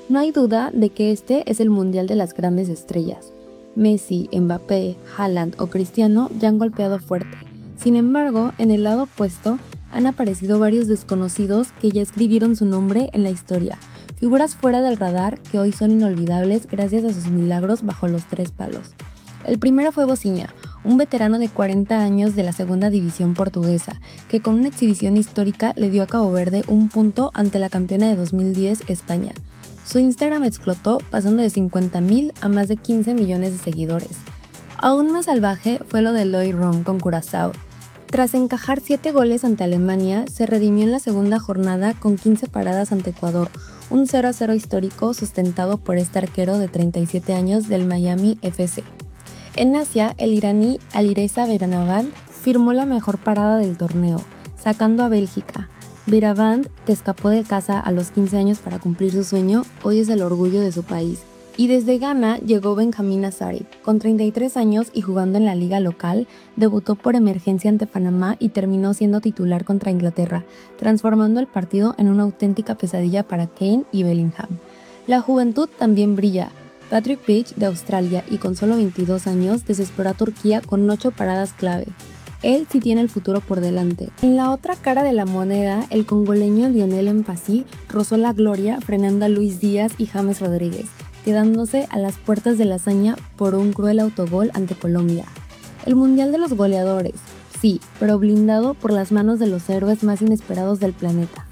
No hay duda de que este es el mundial de las grandes estrellas. Messi, Mbappé, Haaland o Cristiano ya han golpeado fuerte. Sin embargo, en el lado opuesto han aparecido varios desconocidos que ya escribieron su nombre en la historia, figuras fuera del radar que hoy son inolvidables gracias a sus milagros bajo los tres palos. El primero fue Bosinha, un veterano de 40 años de la segunda división portuguesa, que con una exhibición histórica le dio a Cabo Verde un punto ante la campeona de 2010, España. Su Instagram explotó, pasando de 50,000 a más de 15 millones de seguidores. Aún más salvaje fue lo de Loïc Ron con Curazao. Tras encajar 7 goles ante Alemania, se redimió en la segunda jornada con 15 paradas ante Ecuador, un 0-0 histórico sustentado por este arquero de 37 años del Miami FC. En Asia, el iraní Alireza Behravand firmó la mejor parada del torneo, sacando a Bélgica. Behravand, que escapó de casa a los 15 años para cumplir su sueño, hoy es el orgullo de su país. Y desde Ghana llegó Benjamin Asare. Con 33 años y jugando en la liga local, debutó por emergencia ante Panamá y terminó siendo titular contra Inglaterra, transformando el partido en una auténtica pesadilla para Kane y Bellingham. La juventud también brilla. Patrick Peach, de Australia y con solo 22 años, desesperó a Turquía con 8 paradas clave. Él sí tiene el futuro por delante. En la otra cara de la moneda, el congoleño Lionel Mpassi rozó la gloria frenando a Luis Díaz y James Rodríguez, quedándose a las puertas de la hazaña por un cruel autogol ante Colombia. El mundial de los goleadores, sí, pero blindado por las manos de los héroes más inesperados del planeta.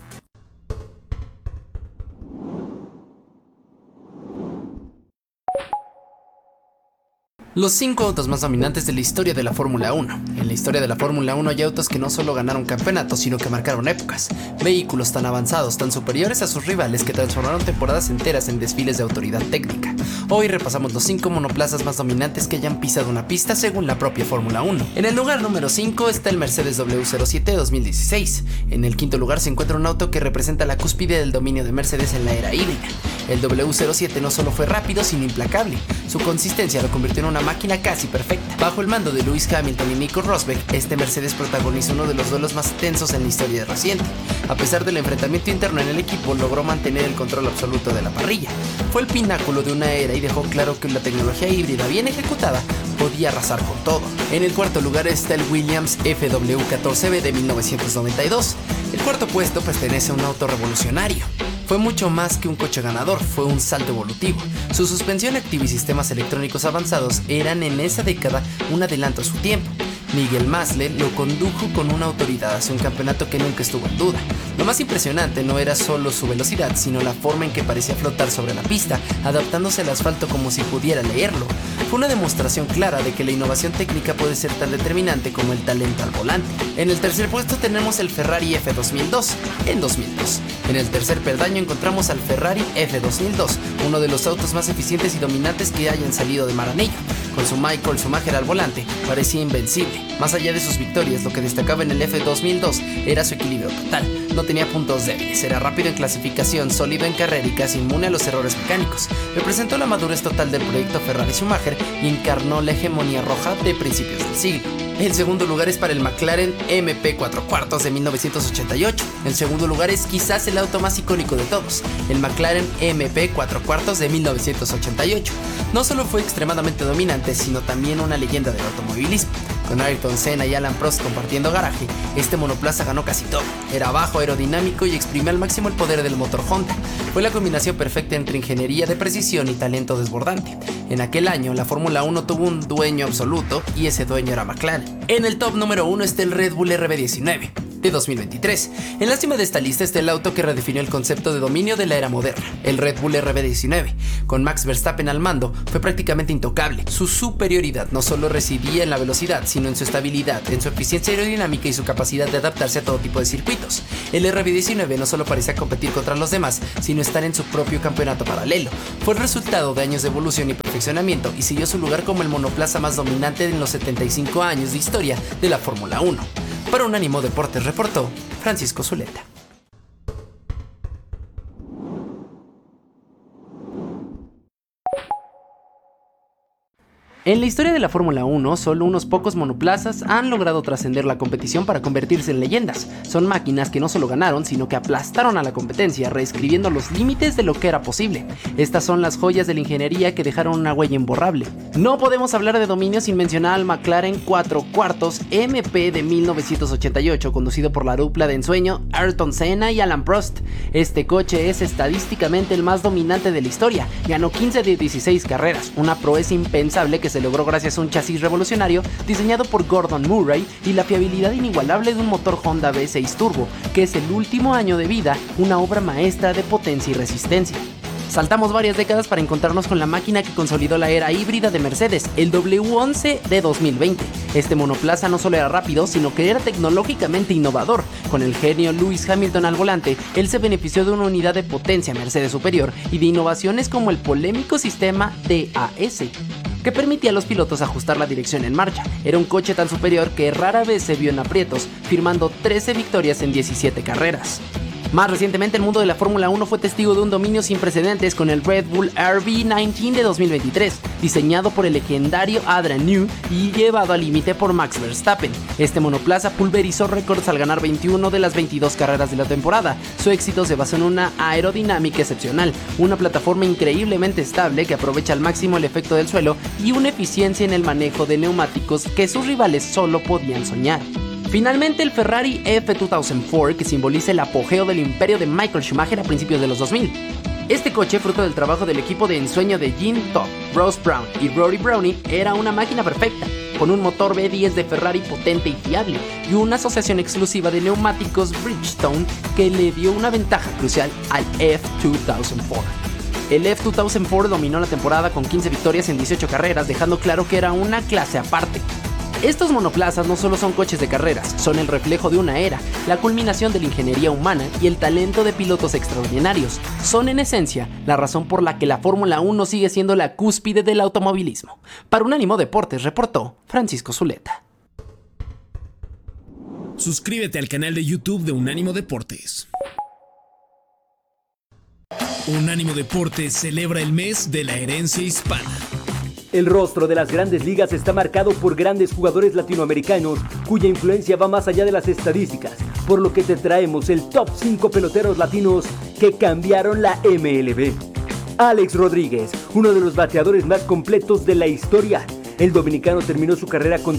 Los 5 autos más dominantes de la historia de la Fórmula 1. En la historia de la Fórmula 1 hay autos que no solo ganaron campeonatos, sino que marcaron épocas. Vehículos tan avanzados, tan superiores a sus rivales que transformaron temporadas enteras en desfiles de autoridad técnica. Hoy repasamos los 5 monoplazas más dominantes que hayan pisado una pista según la propia Fórmula 1. En el lugar número 5 está el Mercedes W07 2016. En el quinto lugar se encuentra un auto que representa la cúspide del dominio de Mercedes en la era híbrida. El W07 no solo fue rápido, sino implacable. Su consistencia lo convirtió en una máquina casi perfecta. Bajo el mando de Lewis Hamilton y Nico Rosberg, este Mercedes protagonizó uno de los duelos más tensos en la historia reciente. A pesar del enfrentamiento interno en el equipo, logró mantener el control absoluto de la parrilla. Fue el pináculo de una era y dejó claro que la tecnología híbrida bien ejecutada podía arrasar con todo. En el cuarto lugar está el Williams FW14B de 1992. El cuarto puesto pertenece a un auto revolucionario. Fue mucho más que un coche ganador, fue un salto evolutivo. Su suspensión activa y sistemas electrónicos avanzados eran en esa década un adelanto a su tiempo. Miguel Masle lo condujo con una autoridad hacia un campeonato que nunca estuvo en duda. Lo más impresionante no era solo su velocidad, sino la forma en que parecía flotar sobre la pista, adaptándose al asfalto como si pudiera leerlo. Fue una demostración clara de que la innovación técnica puede ser tan determinante como el talento al volante. En el tercer puesto tenemos el Ferrari F2002, en 2002. En el tercer peldaño encontramos al Ferrari F2002, uno de los autos más eficientes y dominantes que hayan salido de Maranello. Con su Michael Schumacher al volante, parecía invencible. Más allá de sus victorias, lo que destacaba en el F2002 era su equilibrio total. No tenía puntos débiles, era rápido en clasificación, sólido en carrera y casi inmune a los errores mecánicos. Representó la madurez total del proyecto Ferrari Schumacher y encarnó la hegemonía roja de principios del siglo. El segundo lugar es para el McLaren MP4 de 1988. El segundo lugar es quizás el auto más icónico de todos, el McLaren MP4 de 1988. No solo fue extremadamente dominante, sino también una leyenda del automovilismo. Con Ayrton Senna y Alan Prost compartiendo garaje, este monoplaza ganó casi todo. Era bajo, aerodinámico y exprimía al máximo el poder del motor Honda. Fue la combinación perfecta entre ingeniería de precisión y talento desbordante. En aquel año, la Fórmula 1 tuvo un dueño absoluto y ese dueño era McLaren. En el top número 1 está el Red Bull RB19 de 2023. En la cima de esta lista está el auto que redefinió el concepto de dominio de la era moderna, el Red Bull RB19. Con Max Verstappen al mando, fue prácticamente intocable. Su superioridad no solo residía en la velocidad, sino en su estabilidad, en su eficiencia aerodinámica y su capacidad de adaptarse a todo tipo de circuitos. El RB19 no solo parecía competir contra los demás, sino estar en su propio campeonato paralelo. Fue el resultado de años de evolución y perfeccionamiento y siguió su lugar como el monoplaza más dominante en los 75 años de historia de la Fórmula 1. Para Unánimo Deportes reportó Francisco Zuleta. En la historia de la Fórmula 1, solo unos pocos monoplazas han logrado trascender la competición para convertirse en leyendas. Son máquinas que no solo ganaron, sino que aplastaron a la competencia, reescribiendo los límites de lo que era posible. Estas son las joyas de la ingeniería que dejaron una huella imborrable. No podemos hablar de dominio sin mencionar al McLaren 4/4 MP de 1988, conducido por la dupla de ensueño Ayrton Senna y Alain Prost. Este coche es estadísticamente el más dominante de la historia. Ganó 15 de 16 carreras, una proeza impensable que se logró gracias a un chasis revolucionario diseñado por Gordon Murray y la fiabilidad inigualable de un motor Honda V6 Turbo, que es el último año de vida, una obra maestra de potencia y resistencia. Saltamos varias décadas para encontrarnos con la máquina que consolidó la era híbrida de Mercedes, el W11 de 2020. Este monoplaza no solo era rápido, sino que era tecnológicamente innovador. Con el genio Lewis Hamilton al volante, él se benefició de una unidad de potencia Mercedes superior y de innovaciones como el polémico sistema DAS, que permitía a los pilotos ajustar la dirección en marcha. Era un coche tan superior que rara vez se vio en aprietos, firmando 13 victorias en 17 carreras. Más recientemente, el mundo de la Fórmula 1 fue testigo de un dominio sin precedentes con el Red Bull RB19 de 2023, diseñado por el legendario Adrian Newey y llevado al límite por Max Verstappen. Este monoplaza pulverizó récords al ganar 21 de las 22 carreras de la temporada. Su éxito se basó en una aerodinámica excepcional, una plataforma increíblemente estable que aprovecha al máximo el efecto del suelo y una eficiencia en el manejo de neumáticos que sus rivales solo podían soñar. Finalmente, el Ferrari F2004, que simboliza el apogeo del imperio de Michael Schumacher a principios de los 2000. Este coche, fruto del trabajo del equipo de ensueño de Jim Todd, Ross Brown y Rory Browning, era una máquina perfecta, con un motor V10 de Ferrari potente y fiable, y una asociación exclusiva de neumáticos Bridgestone que le dio una ventaja crucial al F2004. El F2004 dominó la temporada con 15 victorias en 18 carreras, dejando claro que era una clase aparte. Estos monoplazas no solo son coches de carreras, son el reflejo de una era, la culminación de la ingeniería humana y el talento de pilotos extraordinarios. Son en esencia la razón por la que la Fórmula 1 sigue siendo la cúspide del automovilismo. Para Unánimo Deportes reportó Francisco Zuleta. Suscríbete al canal de YouTube de Unánimo Deportes. Unánimo Deportes celebra el mes de la herencia hispana. El rostro de las grandes ligas está marcado por grandes jugadores latinoamericanos cuya influencia va más allá de las estadísticas, por lo que te traemos el top 5 peloteros latinos que cambiaron la MLB. Alex Rodríguez, uno de los bateadores más completos de la historia. El dominicano terminó su carrera con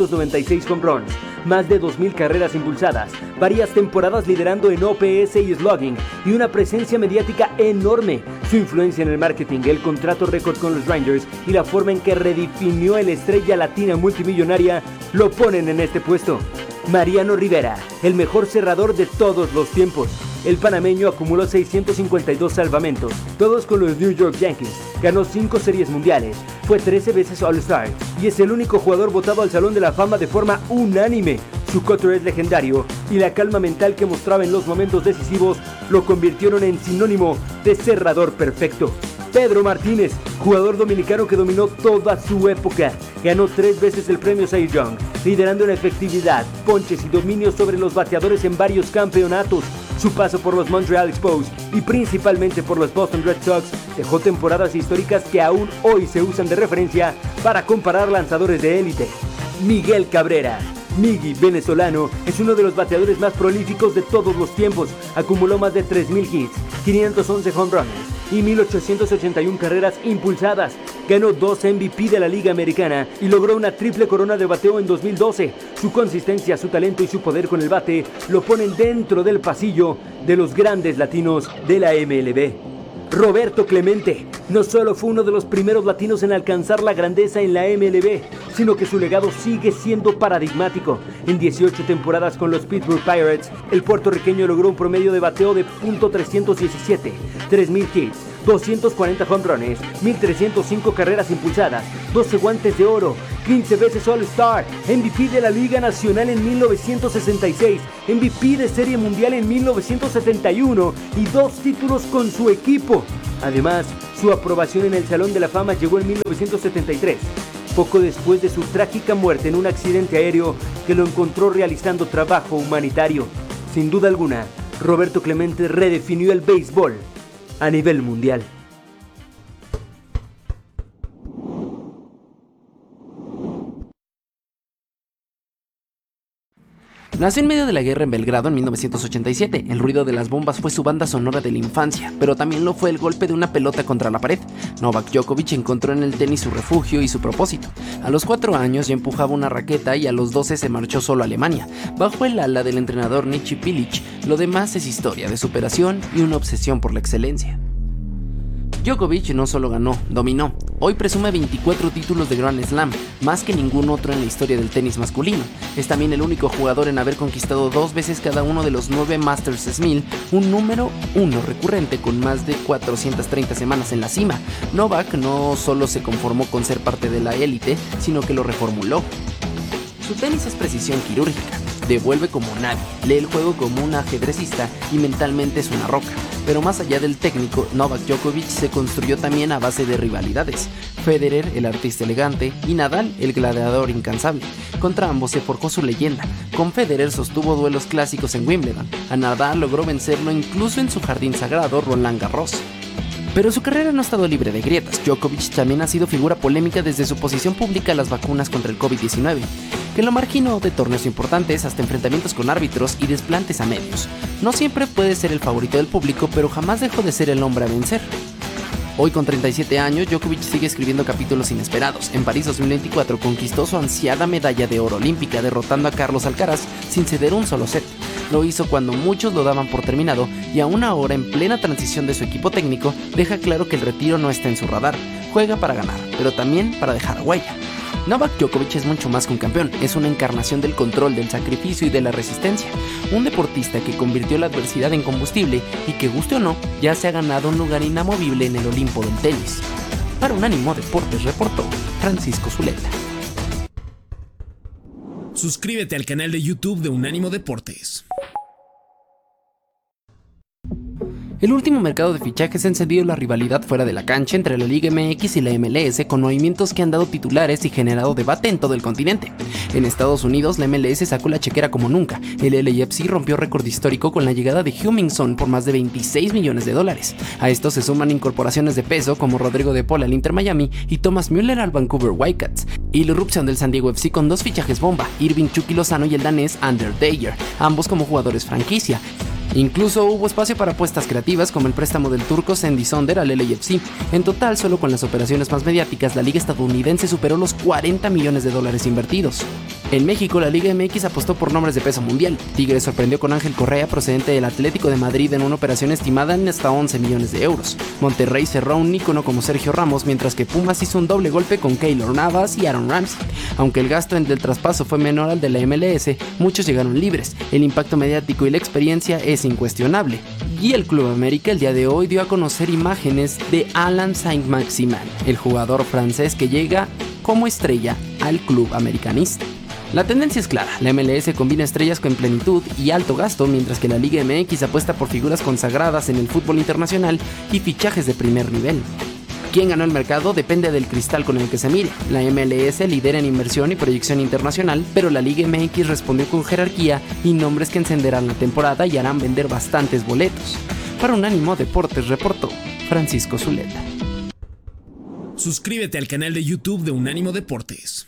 696 home runs, más de 2,000 carreras impulsadas, varias temporadas liderando en OPS y slugging y una presencia mediática enorme. Su influencia en el marketing, el contrato récord con los Rangers y la forma en que redefinió el estrella latina multimillonaria lo ponen en este puesto. Mariano Rivera, el mejor cerrador de todos los tiempos. El panameño acumuló 652 salvamentos, todos con los New York Yankees. Ganó 5 series mundiales, fue 13 veces All-Star y es el único jugador votado al Salón de la Fama de forma unánime. Su cutter es legendario y la calma mental que mostraba en los momentos decisivos lo convirtieron en sinónimo de cerrador perfecto. Pedro Martínez, jugador dominicano que dominó toda su época, ganó 3 veces el premio Cy Young, liderando en efectividad, ponches y dominio sobre los bateadores en varios campeonatos. Su paso por los Montreal Expos y principalmente por los Boston Red Sox dejó temporadas históricas que aún hoy se usan de referencia para comparar lanzadores de élite. Miguel Cabrera, Miggy, venezolano, es uno de los bateadores más prolíficos de todos los tiempos. Acumuló más de 3,000 hits, 511 home runs y 1,881 carreras impulsadas. Ganó 2 MVP de la Liga Americana y logró una triple corona de bateo en 2012. Su consistencia, su talento y su poder con el bate lo ponen dentro del pasillo de los grandes latinos de la MLB. Roberto Clemente no solo fue uno de los primeros latinos en alcanzar la grandeza en la MLB, sino que su legado sigue siendo paradigmático. En 18 temporadas con los Pittsburgh Pirates, el puertorriqueño logró un promedio de bateo de .317, 3,000 hits, 240 home runs, 1,305 carreras impulsadas, 12 guantes de oro, 15 veces All-Star, MVP de la Liga Nacional en 1966, MVP de Serie Mundial en 1971 y 2 títulos con su equipo. Además, su aprobación en el Salón de la Fama llegó en 1973, poco después de su trágica muerte en un accidente aéreo que lo encontró realizando trabajo humanitario. Sin duda alguna, Roberto Clemente redefinió el béisbol a nivel mundial. Nació en medio de la guerra en Belgrado en 1987. El ruido de las bombas fue su banda sonora de la infancia, pero también lo fue el golpe de una pelota contra la pared. Novak Djokovic encontró en el tenis su refugio y su propósito. A los 4 años ya empujaba una raqueta y a los 12 se marchó solo a Alemania, bajo el ala del entrenador Nichi Pilic. Lo demás es historia de superación y una obsesión por la excelencia. Djokovic no solo ganó, dominó. Hoy presume 24 títulos de Grand Slam, más que ningún otro en la historia del tenis masculino. Es también el único jugador en haber conquistado 2 veces cada uno de los 9 Masters 1000, un número 1 recurrente con más de 430 semanas en la cima. Novak no solo se conformó con ser parte de la élite, sino que lo reformuló. Su tenis es precisión quirúrgica, devuelve como nadie, lee el juego como un ajedrecista y mentalmente es una roca. Pero más allá del técnico, Novak Djokovic se construyó también a base de rivalidades. Federer, el artista elegante, y Nadal, el gladiador incansable. Contra ambos se forjó su leyenda. Con Federer sostuvo duelos clásicos en Wimbledon. A Nadal logró vencerlo incluso en su jardín sagrado, Roland Garros. Pero su carrera no ha estado libre de grietas. Djokovic también ha sido figura polémica desde su posición pública a las vacunas contra el COVID-19, que lo marginó de torneos importantes hasta enfrentamientos con árbitros y desplantes a medios. No siempre puede ser el favorito del público, pero jamás dejó de ser el hombre a vencer. Hoy con 37 años, Djokovic sigue escribiendo capítulos inesperados. En París 2024 conquistó su ansiada medalla de oro olímpica derrotando a Carlos Alcaraz sin ceder un solo set. Lo hizo cuando muchos lo daban por terminado y aún ahora en plena transición de su equipo técnico deja claro que el retiro no está en su radar. Juega para ganar, pero también para dejar huella. Novak Djokovic es mucho más que un campeón, es una encarnación del control, del sacrificio y de la resistencia. Un deportista que convirtió la adversidad en combustible y que, guste o no, ya se ha ganado un lugar inamovible en el Olimpo del tenis. Para Unánimo Deportes reportó Francisco Zuleta. Suscríbete al canal de YouTube de Unánimo Deportes. El último mercado de fichajes ha encendido la rivalidad fuera de la cancha entre la Liga MX y la MLS, con movimientos que han dado titulares y generado debate en todo el continente. En Estados Unidos, la MLS sacó la chequera como nunca. El LAFC rompió récord histórico con la llegada de Heung-min Son por más de $26 millones. A esto se suman incorporaciones de peso como Rodrigo de Paul al Inter Miami y Thomas Müller al Vancouver Whitecaps, y la irrupción del San Diego FC con 2 fichajes bomba, Irving Chucky Lozano y el danés Ander Deyer, ambos como jugadores franquicia. Incluso hubo espacio para apuestas creativas como el préstamo del turco Cendy Sonder al LAFC. En total, solo con las operaciones más mediáticas, la liga estadounidense superó los $40 millones invertidos. En México, la Liga MX apostó por nombres de peso mundial. Tigres sorprendió con Ángel Correa, procedente del Atlético de Madrid, en una operación estimada en hasta $11 millones. Monterrey cerró a un ícono como Sergio Ramos, mientras que Pumas hizo un doble golpe con Keylor Navas y Aaron Ramsey. Aunque el gasto del traspaso fue menor al de la MLS, muchos llegaron libres. El impacto mediático y la experiencia es incuestionable. Y el Club América el día de hoy dio a conocer imágenes de Alain Saint-Maximin, el jugador francés que llega como estrella al club americanista. La tendencia es clara, la MLS combina estrellas con plenitud y alto gasto, mientras que la Liga MX apuesta por figuras consagradas en el fútbol internacional y fichajes de primer nivel. ¿Quién ganó el mercado? Depende del cristal con el que se mire. La MLS lidera en inversión y proyección internacional, pero la Liga MX respondió con jerarquía y nombres que encenderán la temporada y harán vender bastantes boletos. Para Unánimo Deportes reportó Francisco Zuleta. Suscríbete al canal de YouTube de Unánimo Deportes.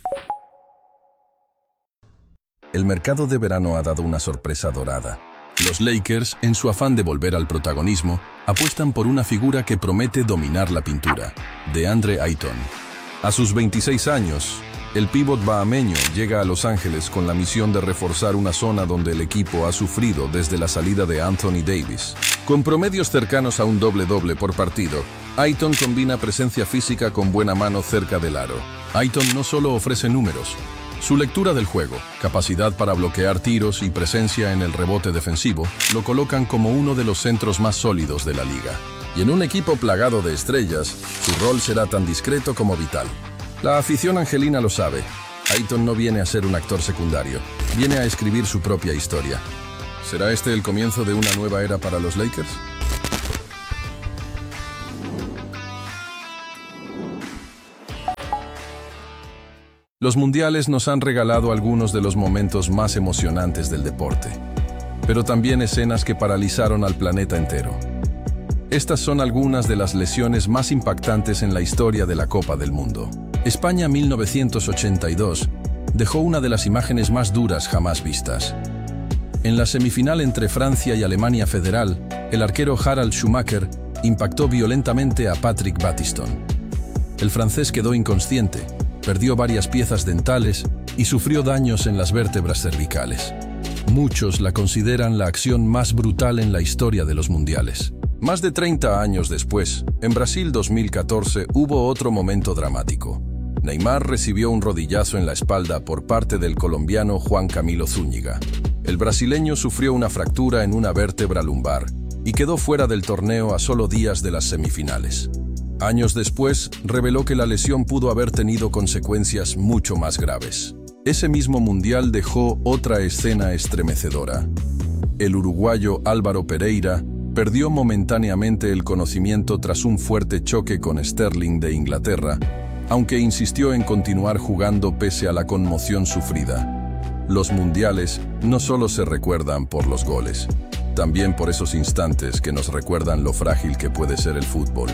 El mercado de verano ha dado una sorpresa dorada. Los Lakers, en su afán de volver al protagonismo, apuestan por una figura que promete dominar la pintura, DeAndre Ayton. A sus 26 años, el pívot bahameño llega a Los Ángeles con la misión de reforzar una zona donde el equipo ha sufrido desde la salida de Anthony Davis. Con promedios cercanos a un doble-doble por partido, Ayton combina presencia física con buena mano cerca del aro. Ayton no solo ofrece números. Su lectura del juego, capacidad para bloquear tiros y presencia en el rebote defensivo lo colocan como uno de los centros más sólidos de la liga. Y en un equipo plagado de estrellas, su rol será tan discreto como vital. La afición angelina lo sabe. Ayton no viene a ser un actor secundario, viene a escribir su propia historia. ¿Será este el comienzo de una nueva era para los Lakers? Los mundiales nos han regalado algunos de los momentos más emocionantes del deporte, pero también escenas que paralizaron al planeta entero. Estas son algunas de las lesiones más impactantes en la historia de la Copa del Mundo. España 1982 dejó una de las imágenes más duras jamás vistas. En la semifinal entre Francia y Alemania Federal, el arquero Harald Schumacher impactó violentamente a Patrick Battiston. El francés quedó inconsciente, perdió varias piezas dentales y sufrió daños en las vértebras cervicales. Muchos la consideran la acción más brutal en la historia de los mundiales. Más de 30 años después, en Brasil 2014 hubo otro momento dramático. Neymar recibió un rodillazo en la espalda por parte del colombiano Juan Camilo Zúñiga. El brasileño sufrió una fractura en una vértebra lumbar y quedó fuera del torneo a solo días de las semifinales. Años después, reveló que la lesión pudo haber tenido consecuencias mucho más graves. Ese mismo mundial dejó otra escena estremecedora. El uruguayo Álvaro Pereira perdió momentáneamente el conocimiento tras un fuerte choque con Sterling de Inglaterra, aunque insistió en continuar jugando pese a la conmoción sufrida. Los mundiales no solo se recuerdan por los goles, también por esos instantes que nos recuerdan lo frágil que puede ser el fútbol.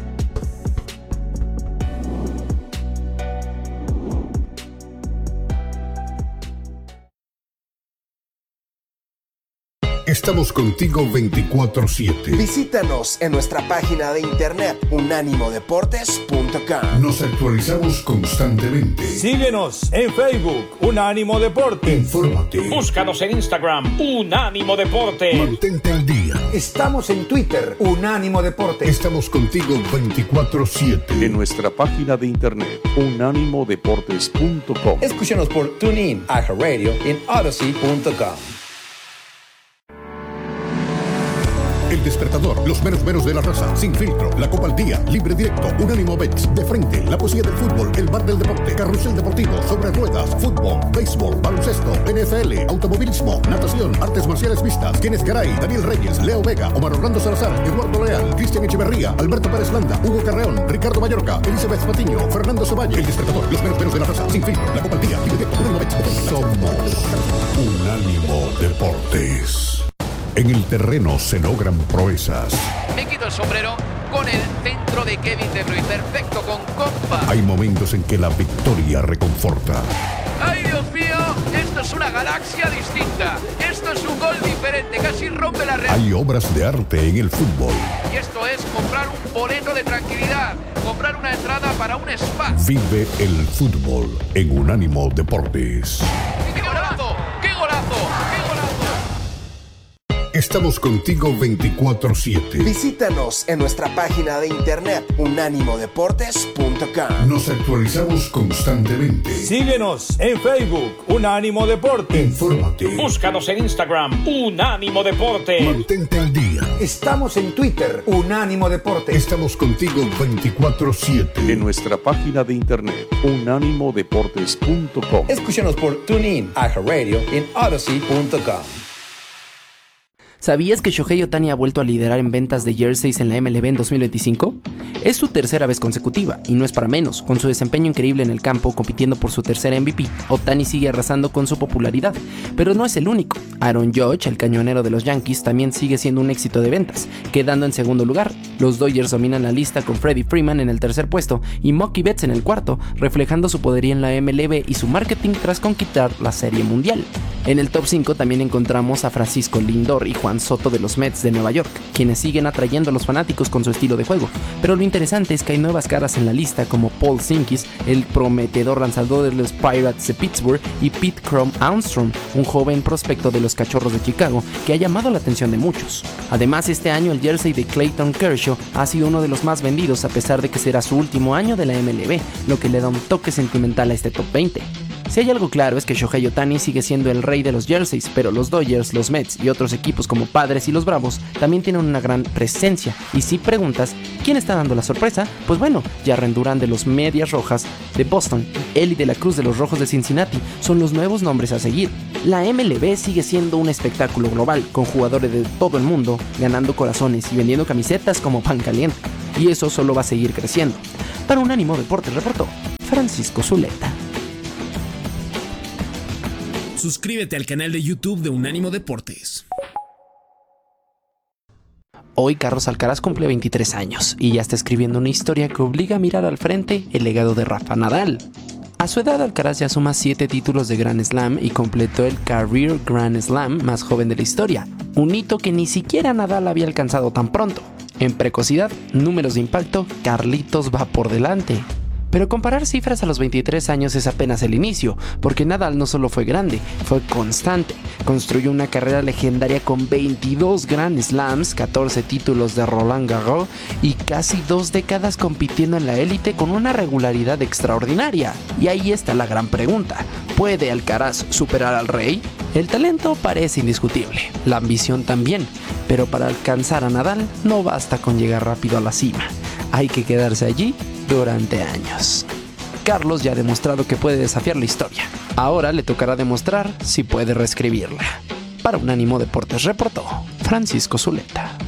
Estamos contigo 24/7. Visítanos en nuestra página de internet unánimodeportes.com. Nos actualizamos constantemente. Síguenos en Facebook, Unánimo Deporte. Infórmate. Búscanos en Instagram, Unánimo Deporte. Mantente al día. Estamos en Twitter, Unánimo Deporte. Estamos contigo 24/7. En nuestra página de internet, unánimodeportes.com. Escúchanos por TuneIn, iHeartRadio y en Odyssey.com. El Despertador, los meros de la raza, Sin Filtro, La Copa al Día, Libre Directo, Unánimo Bets, De Frente, La Poesía del Fútbol, El Bar del Deporte, Carrusel Deportivo, Sobre Ruedas, Fútbol, Béisbol, Baloncesto, NFL, Automovilismo, Natación, Artes Marciales Mixtas, Kenneth Garay, Daniel Reyes, Leo Vega, Omar Orlando Salazar, Eduardo Leal, Cristian Echeverría, Alberto Pérez Landa, Hugo Carreón, Ricardo Mallorca, Elizabeth Patiño, Fernando Cevalle. El Despertador, los meros de la raza, Sin Filtro, La Copa al Día, Libre Directo, Unánimo Bets. Somos Unánimo Deportes. En el terreno se logran proezas. Me quito el sombrero con el centro de Kevin De Bruyne, perfecto con compa. Hay momentos en que la victoria reconforta. ¡Ay, Dios mío! Esto es una galaxia distinta. Esto es un gol diferente, casi rompe la red. Hay obras de arte en el fútbol. Y esto es comprar un boleto de tranquilidad, comprar una entrada para un spa. Vive el fútbol en Unánimo Deportes. ¡Qué golazo! ¡Qué golazo! ¡Qué golazo! Estamos contigo 24/7. Visítanos en nuestra página de internet unánimodeportes.com. Nos actualizamos constantemente. Síguenos en Facebook, Unánimo Deporte. Infórmate. Búscanos en Instagram, Unánimo Deporte. Mantente al día. Estamos en Twitter, Unánimo Deporte. Estamos contigo 24/7. En nuestra página de internet, unánimodeportes.com. Escúchanos por TuneIn, iHeartRadio y en Odyssey.com. ¿Sabías que Shohei Ohtani ha vuelto a liderar en ventas de jerseys en la MLB en 2025? Es su tercera vez consecutiva, y no es para menos. Con su desempeño increíble en el campo, compitiendo por su tercer MVP, Ohtani sigue arrasando con su popularidad. Pero no es el único. Aaron Judge, el cañonero de los Yankees, también sigue siendo un éxito de ventas, quedando en segundo lugar. Los Dodgers dominan la lista con Freddie Freeman en el tercer puesto y Mookie Betts en el cuarto, reflejando su poderío en la MLB y su marketing tras conquistar la Serie Mundial. En el top 5 también encontramos a Francisco Lindor y Juan Soto de los Mets de Nueva York, quienes siguen atrayendo a los fanáticos con su estilo de juego. Pero lo interesante es que hay nuevas caras en la lista como Paul Sinkis, el prometedor lanzador de los Pirates de Pittsburgh, y Pete Crom Armstrong, un joven prospecto de los Cachorros de Chicago que ha llamado la atención de muchos. Además, este año el jersey de Clayton Kershaw ha sido uno de los más vendidos a pesar de que será su último año de la MLB, lo que le da un toque sentimental a este top 20. Si hay algo claro es que Shohei Ohtani sigue siendo el rey de los jerseys, pero los Dodgers, los Mets y otros equipos como Padres y los Bravos también tienen una gran presencia. Y si preguntas, ¿quién está dando la sorpresa? Pues bueno, Jarren Duran de los Medias Rojas de Boston y Eli de la Cruz de los Rojos de Cincinnati son los nuevos nombres a seguir. La MLB sigue siendo un espectáculo global, con jugadores de todo el mundo ganando corazones y vendiendo camisetas como pan caliente. Y eso solo va a seguir creciendo. Para Unánimo Deportes reportó Francisco Zuleta. Suscríbete al canal de YouTube de Unánimo Deportes. Hoy Carlos Alcaraz cumple 23 años y ya está escribiendo una historia que obliga a mirar al frente el legado de Rafa Nadal. A su edad, Alcaraz ya suma 7 títulos de Grand Slam y completó el Career Grand Slam más joven de la historia, un hito que ni siquiera Nadal había alcanzado tan pronto. En precocidad, números de impacto, Carlitos va por delante. Pero comparar cifras a los 23 años es apenas el inicio, porque Nadal no solo fue grande, fue constante. Construyó una carrera legendaria con 22 Grand Slams, 14 títulos de Roland Garros y casi 2 décadas compitiendo en la élite con una regularidad extraordinaria. Y ahí está la gran pregunta: ¿puede Alcaraz superar al Rey? El talento parece indiscutible, la ambición también, pero para alcanzar a Nadal no basta con llegar rápido a la cima, hay que quedarse allí durante años. Carlos ya ha demostrado que puede desafiar la historia. Ahora le tocará demostrar si puede reescribirla. Para Unánimo Deportes reportó Francisco Zuleta.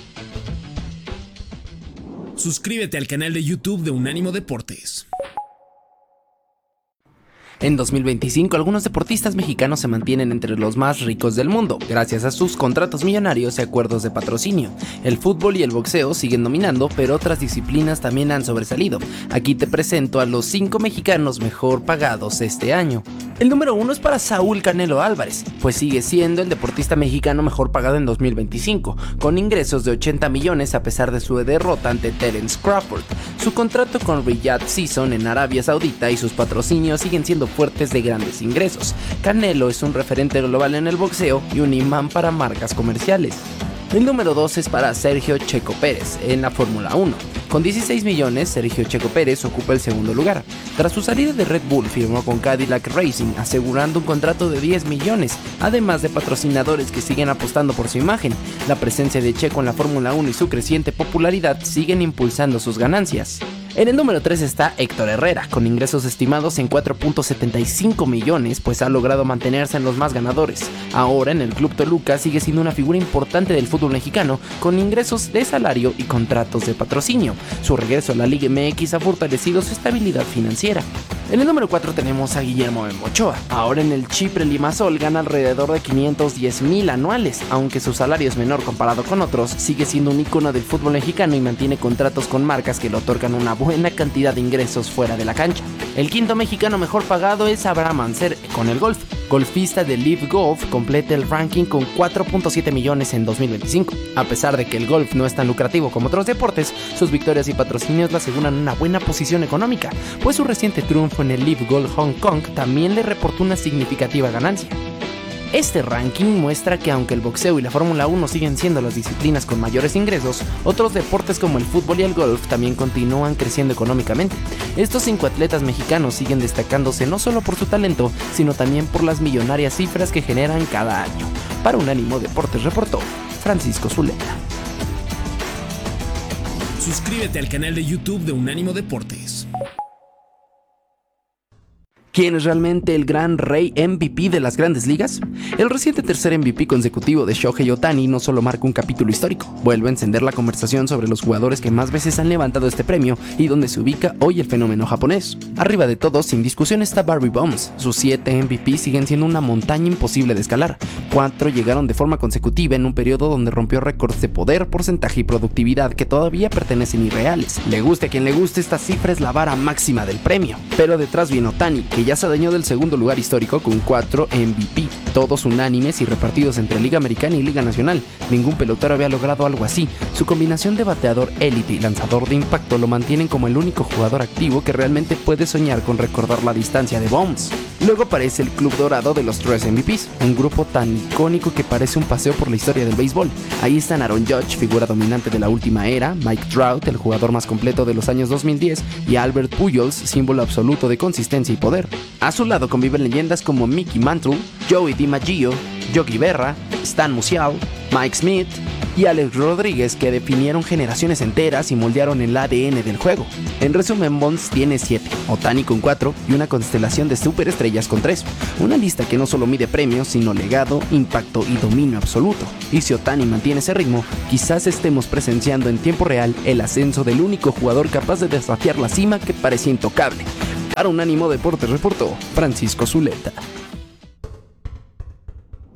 Suscríbete al canal de YouTube de Unánimo Deportes. En 2025, algunos deportistas mexicanos se mantienen entre los más ricos del mundo, gracias a sus contratos millonarios y acuerdos de patrocinio. El fútbol y el boxeo siguen dominando, pero otras disciplinas también han sobresalido. Aquí te presento a los 5 mexicanos mejor pagados este año. El número 1 es para Saúl Canelo Álvarez, pues sigue siendo el deportista mexicano mejor pagado en 2025, con ingresos de 80 millones a pesar de su derrota ante Terence Crawford. Su contrato con Riyadh Season en Arabia Saudita y sus patrocinios siguen siendo fuertes de grandes ingresos. Canelo es un referente global en el boxeo y un imán para marcas comerciales. El número 2 es para Sergio Checo Pérez en la Fórmula 1. Con 16 millones, Sergio Checo Pérez ocupa el segundo lugar. Tras su salida de Red Bull, firmó con Cadillac Racing, asegurando un contrato de 10 millones, además de patrocinadores que siguen apostando por su imagen. La presencia de Checo en la Fórmula 1 y su creciente popularidad siguen impulsando sus ganancias. En el número 3 está Héctor Herrera, con ingresos estimados en 4.75 millones, pues ha logrado mantenerse en los más ganadores. Ahora en el Club Toluca sigue siendo una figura importante del fútbol mexicano, con ingresos de salario y contratos de patrocinio. Su regreso a la Liga MX ha fortalecido su estabilidad financiera. En el número 4 tenemos a Guillermo Memo Ochoa. Ahora en el Chipre Limassol gana alrededor de 510,000 anuales, aunque su salario es menor comparado con otros, sigue siendo un ícono del fútbol mexicano y mantiene contratos con marcas que le otorgan una buena cantidad de ingresos fuera de la cancha. El quinto mexicano mejor pagado es Abraham Anser con el golf. Golfista de Live Golf completa el ranking con 4.7 millones en 2025. A pesar de que el golf no es tan lucrativo como otros deportes, sus victorias y patrocinios le aseguran una buena posición económica, pues su reciente triunfo en el Live Golf Hong Kong también le reportó una significativa ganancia. Este ranking muestra que aunque el boxeo y la Fórmula 1 siguen siendo las disciplinas con mayores ingresos, otros deportes como el fútbol y el golf también continúan creciendo económicamente. Estos 5 atletas mexicanos siguen destacándose no solo por su talento, sino también por las millonarias cifras que generan cada año. Para Unánimo Deportes reportó Francisco Zuleta. Suscríbete al canal de YouTube de Unánimo Deportes. ¿Quién es realmente el gran rey MVP de las grandes ligas? El reciente tercer MVP consecutivo de Shohei Ohtani no solo marca un capítulo histórico, vuelve a encender la conversación sobre los jugadores que más veces han levantado este premio y donde se ubica hoy el fenómeno japonés. Arriba de todos, sin discusión, está Barry Bonds. Sus 7 MVP siguen siendo una montaña imposible de escalar. 4 llegaron de forma consecutiva en un periodo donde rompió récords de poder, porcentaje y productividad que todavía pertenecen irreales. Le guste a quien le guste, esta cifra es la vara máxima del premio. Pero detrás viene Ohtani, que ya se adueñó del segundo lugar histórico con 4 MVP, todos unánimes y repartidos entre Liga Americana y Liga Nacional. Ningún pelotero había logrado algo así. Su combinación de bateador élite y lanzador de impacto lo mantienen como el único jugador activo que realmente puede soñar con recordar la distancia de Bonds. Luego aparece el Club Dorado de los 3 MVPs, un grupo tan icónico que parece un paseo por la historia del béisbol. Ahí están Aaron Judge, figura dominante de la última era, Mike Trout, el jugador más completo de los años 2010, y Albert Pujols, símbolo absoluto de consistencia y poder. A su lado conviven leyendas como Mickey Mantle, Joey DiMaggio, Yogi Berra, Stan Musial, Mike Smith y Alex Rodríguez, que definieron generaciones enteras y moldearon el ADN del juego. En resumen, Bonds tiene 7, Ohtani con 4 y una constelación de superestrellas con 3. Una lista que no solo mide premios, sino legado, impacto y dominio absoluto. Y si Ohtani mantiene ese ritmo, quizás estemos presenciando en tiempo real el ascenso del único jugador capaz de desafiar la cima que parecía intocable. Para Unánimo Deportes reportó Francisco Zuleta.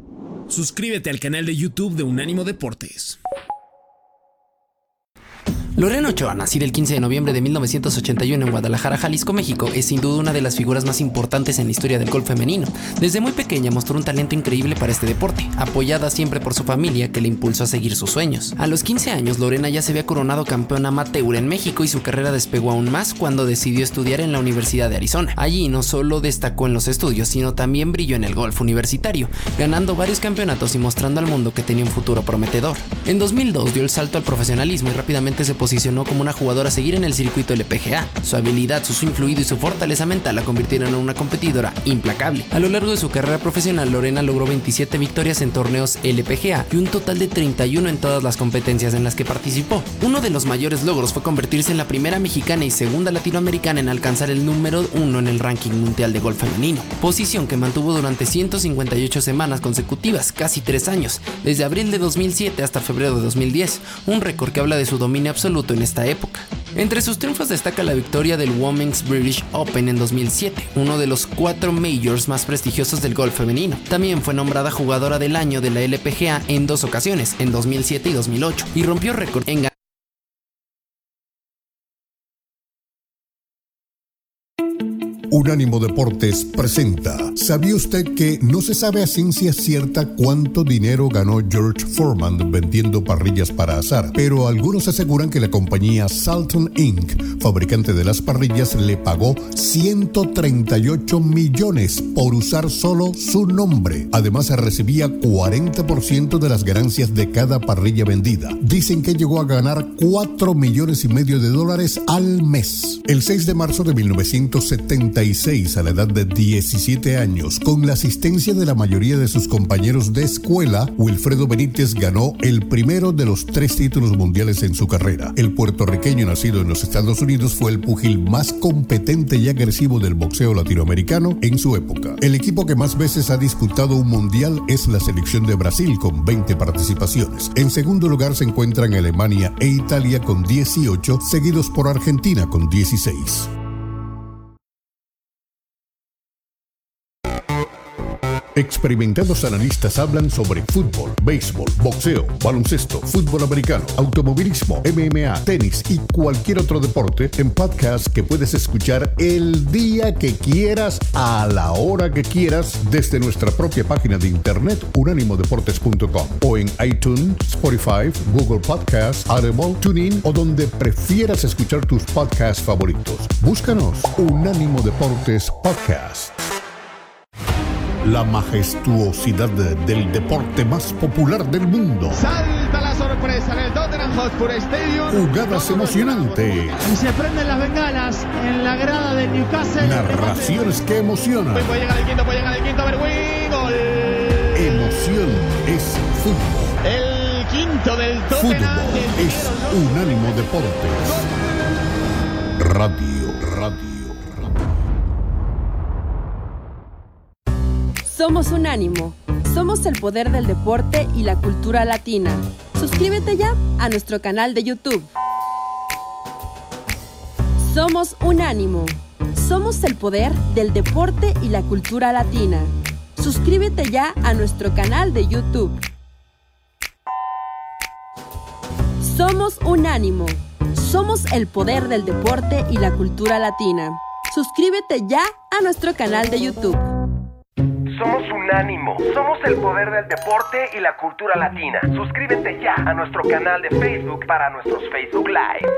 Suscríbete al canal de YouTube de Unánimo Deportes. Lorena Ochoa, nacida el 15 de noviembre de 1981 en Guadalajara, Jalisco, México, es sin duda una de las figuras más importantes en la historia del golf femenino. Desde muy pequeña mostró un talento increíble para este deporte, apoyada siempre por su familia que le impulsó a seguir sus sueños. A los 15 años, Lorena ya se había coronado campeona amateur en México y su carrera despegó aún más cuando decidió estudiar en la Universidad de Arizona. Allí no solo destacó en los estudios, sino también brilló en el golf universitario, ganando varios campeonatos y mostrando al mundo que tenía un futuro prometedor. En 2002 dio el salto al profesionalismo y rápidamente se posicionó como una jugadora a seguir en el circuito LPGA. Su habilidad, su swing fluido y su fortaleza mental la convirtieron en una competidora implacable. A lo largo de su carrera profesional, Lorena logró 27 victorias en torneos LPGA y un total de 31 en todas las competencias en las que participó. Uno de los mayores logros fue convertirse en la primera mexicana y segunda latinoamericana en alcanzar el número 1 en el ranking mundial de golf femenino, posición que mantuvo durante 158 semanas consecutivas, casi 3 años, desde abril de 2007 hasta febrero de 2010, un récord que habla de su dominio absoluto en esta época. Entre sus triunfos destaca la victoria del Women's British Open en 2007, uno de los 4 majors más prestigiosos del golf femenino. También fue nombrada jugadora del año de la LPGA en 2 ocasiones, en 2007 y 2008, y rompió récord en Unánimo Deportes presenta. ¿Sabía usted que no se sabe a ciencia cierta cuánto dinero ganó George Foreman vendiendo parrillas para asar? Pero algunos aseguran que la compañía Salton Inc., fabricante de las parrillas, le pagó 138 millones por usar solo su nombre. Además, recibía 40% de las ganancias de cada parrilla vendida. Dicen que llegó a ganar $4,5 millones al mes. El 6 de marzo de 1976, a la edad de 17 años, con la asistencia de la mayoría de sus compañeros de escuela, Wilfredo Benítez ganó el primero de los 3 títulos mundiales en su carrera. El puertorriqueño nacido en los Estados Unidos fue el púgil más competente y agresivo del boxeo latinoamericano en su época. El equipo que más veces ha disputado un mundial es la selección de Brasil, con 20 participaciones. En segundo lugar se encuentran Alemania e Italia con 18, seguidos por Argentina con 16. Experimentados analistas hablan sobre fútbol, béisbol, boxeo, baloncesto, fútbol americano, automovilismo, MMA, tenis y cualquier otro deporte en podcast que puedes escuchar el día que quieras, a la hora que quieras, desde nuestra propia página de internet unánimodeportes.com o en iTunes, Spotify, Google Podcasts, Audible, TuneIn o donde prefieras escuchar tus podcasts favoritos. Búscanos Unánimo Deportes Podcast. La majestuosidad del deporte más popular del mundo. Salta la sorpresa en el Tottenham Hotspur Stadium. Jugadas emocionantes. Y se prenden las bengalas en la grada de Newcastle. Narraciones que emocionan. Puede llegar el quinto, Berwin. Gol. Emoción es fútbol. El quinto del Tottenham. Fútbol es Unánimo Deportes. Radio. Somos Unánimo. Somos el poder del deporte y la cultura latina. Suscríbete ya a nuestro canal de YouTube. Somos Unánimo. Somos el poder del deporte y la cultura latina. Suscríbete ya a nuestro canal de YouTube. Somos Unánimo. Somos el poder del deporte y la cultura latina. Suscríbete ya a nuestro canal de YouTube. Somos Unánimo, somos el poder del deporte y la cultura latina. Suscríbete ya a nuestro canal de Facebook para nuestros Facebook Live.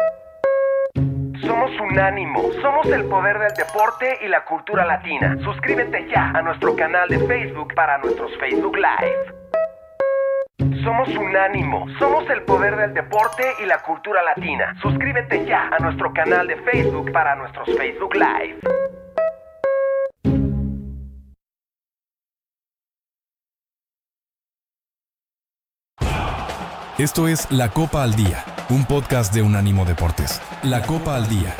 Somos Unánimo, somos el poder del deporte y la cultura latina. Suscríbete ya a nuestro canal de Facebook para nuestros Facebook Live. Somos Unánimo, somos el poder del deporte y la cultura latina. Suscríbete ya a nuestro canal de Facebook para nuestros Facebook Live. Esto es La Copa al Día, un podcast de Unánimo Deportes. La Copa al Día.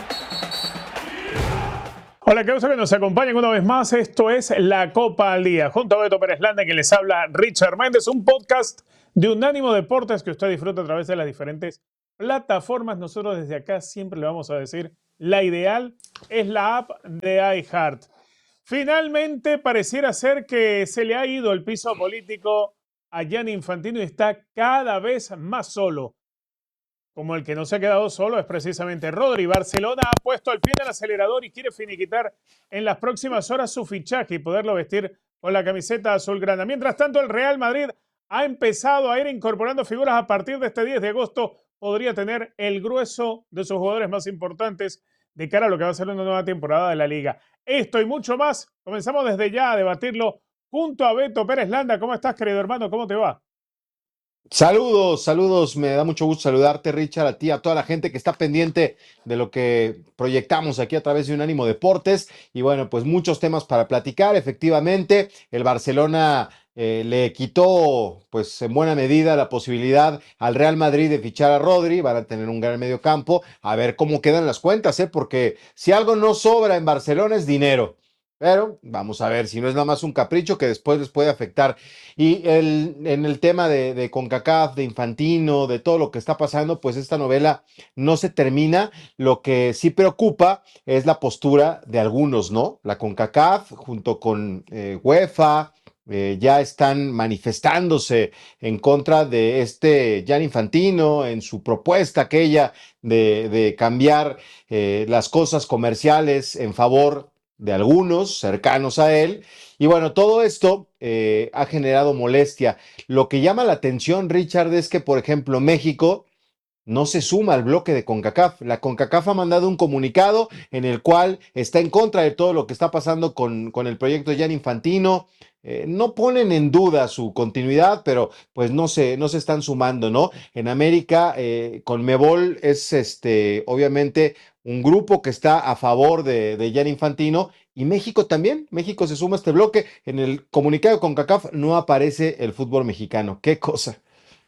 Hola, qué gusto que nos acompañen una vez más. Esto es La Copa al Día. Junto a Beto Pérez Landa, que les habla Richard Méndez, un podcast de Unánimo Deportes que usted disfruta a través de las diferentes plataformas. Nosotros desde acá siempre le vamos a decir, la ideal es la app de iHeart. Finalmente pareciera ser que se le ha ido el piso político a Gianni Infantino y está cada vez más solo. como el que no se ha quedado solo es precisamente Rodri. Barcelona ha puesto el pie en el acelerador y quiere finiquitar en las próximas horas su fichaje y poderlo vestir con la camiseta azulgrana. Mientras tanto, el Real Madrid ha empezado a ir incorporando figuras a partir de este 10 de agosto. Podría tener el grueso de sus jugadores más importantes de cara a lo que va a ser una nueva temporada de la Liga. Esto y mucho más, comenzamos desde ya a debatirlo junto a Beto Pérez Landa. ¿Cómo estás, querido hermano? ¿Cómo te va? Saludos, me da mucho gusto saludarte, Richard, a ti, a toda la gente que está pendiente de lo que proyectamos aquí a través de Unánimo Deportes. Y bueno, pues muchos temas para platicar. Efectivamente, el Barcelona le quitó, pues en buena medida, la posibilidad al Real Madrid de fichar a Rodri. Van a tener un gran mediocampo. A ver cómo quedan las cuentas, porque si algo no sobra en Barcelona es dinero. Pero vamos a ver si no es nada más un capricho que después les puede afectar. Y en el tema de CONCACAF, de Infantino, de todo lo que está pasando, pues esta novela no se termina. Lo que sí preocupa es la postura de algunos, ¿no? La CONCACAF junto con UEFA ya están manifestándose en contra de Gianni Infantino en su propuesta aquella de cambiar las cosas comerciales en favor de algunos cercanos a él. Y bueno, todo esto ha generado molestia. Lo que llama la atención, Richard, es que, por ejemplo, México no se suma al bloque de CONCACAF. La CONCACAF ha mandado un comunicado en el cual está en contra de todo lo que está pasando con el proyecto Gianni Infantino. No ponen en duda su continuidad, pero pues no se están sumando, ¿no? En América, Conmebol es obviamente un grupo que está a favor de Gianni Infantino, y México también. México se suma a este bloque. En el comunicado de CONCACAF no aparece el fútbol mexicano. ¡Qué cosa!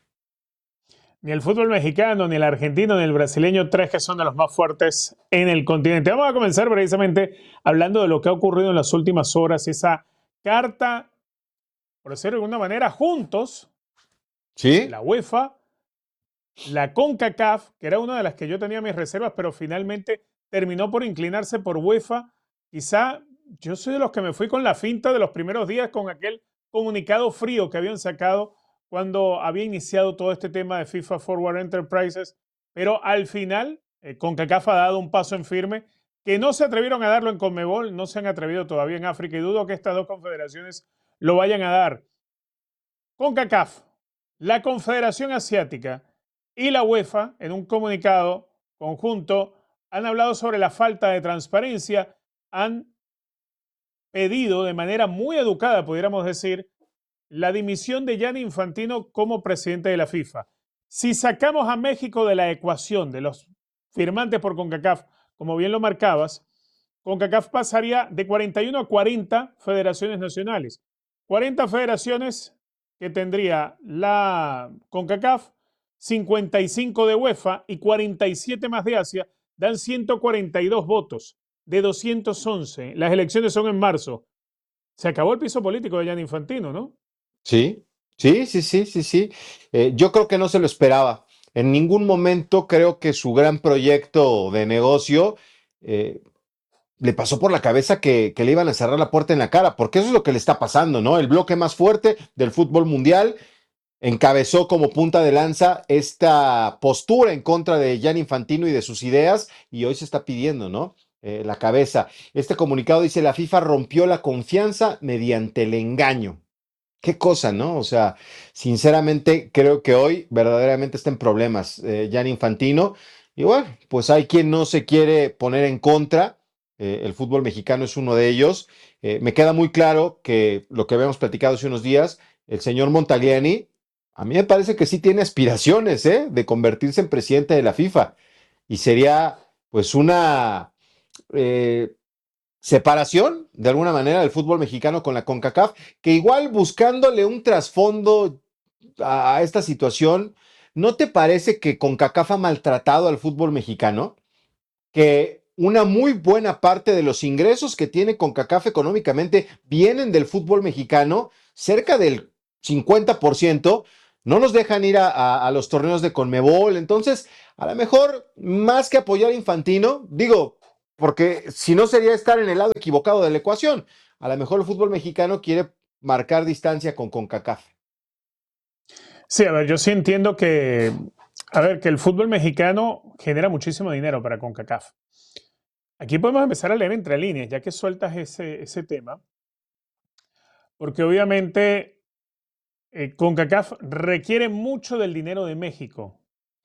Ni el fútbol mexicano, ni el argentino, ni el brasileño, tres que son de los más fuertes en el continente. Vamos a comenzar precisamente hablando de lo que ha ocurrido en las últimas horas, esa carta, por decirlo de alguna manera, juntos, ¿sí? La UEFA, la CONCACAF, que era una de las que yo tenía mis reservas, pero finalmente terminó por inclinarse por UEFA. Quizá yo soy de los que me fui con la finta de los primeros días con aquel comunicado frío que habían sacado cuando había iniciado todo este tema de FIFA Forward Enterprises, pero al final CONCACAF ha dado un paso en firme que no se atrevieron a darlo en Conmebol, no se han atrevido todavía en África, y dudo que estas dos confederaciones lo vayan a dar. CONCACAF, la Confederación Asiática y la UEFA, en un comunicado conjunto, han hablado sobre la falta de transparencia, han pedido de manera muy educada, pudiéramos decir, la dimisión de Gianni Infantino como presidente de la FIFA. Si sacamos a México de la ecuación de los firmantes por CONCACAF, como bien lo marcabas, CONCACAF pasaría de 41 a 40 federaciones nacionales. 40 federaciones que tendría la CONCACAF, 55 de UEFA y 47 más de Asia, dan 142 votos de 211. Las elecciones son en marzo. Se acabó el piso político de Gianni Infantino, ¿no? Sí. Yo creo que no se lo esperaba. En ningún momento creo que su gran proyecto de negocio le pasó por la cabeza que le iban a cerrar la puerta en la cara, porque eso es lo que le está pasando, ¿no? El bloque más fuerte del fútbol mundial encabezó como punta de lanza esta postura en contra de Gianni Infantino y de sus ideas, y hoy se está pidiendo, ¿no? La cabeza. Este comunicado dice: la FIFA rompió la confianza mediante el engaño. Qué cosa, ¿no? O sea, sinceramente creo que hoy verdaderamente está en problemas Gianni Infantino. Y bueno, pues hay quien no se quiere poner en contra. El fútbol mexicano es uno de ellos. Me queda muy claro que lo que habíamos platicado hace unos días, el señor Montagliani, a mí me parece que sí tiene aspiraciones de convertirse en presidente de la FIFA. Y sería pues una separación, de alguna manera, del fútbol mexicano con la CONCACAF, que igual buscándole un trasfondo a esta situación, ¿no te parece que CONCACAF ha maltratado al fútbol mexicano? Que una muy buena parte de los ingresos que tiene CONCACAF económicamente vienen del fútbol mexicano, cerca del 50%, no nos dejan ir a los torneos de Conmebol. Entonces, a lo mejor, más que apoyar a Infantino, digo, porque si no sería estar en el lado equivocado de la ecuación, a lo mejor el fútbol mexicano quiere marcar distancia con CONCACAF. Sí, a ver, yo sí entiendo que A ver, que el fútbol mexicano genera muchísimo dinero para CONCACAF. Aquí podemos empezar a leer entre líneas, ya que sueltas ese tema, porque obviamente CONCACAF requiere mucho del dinero de México.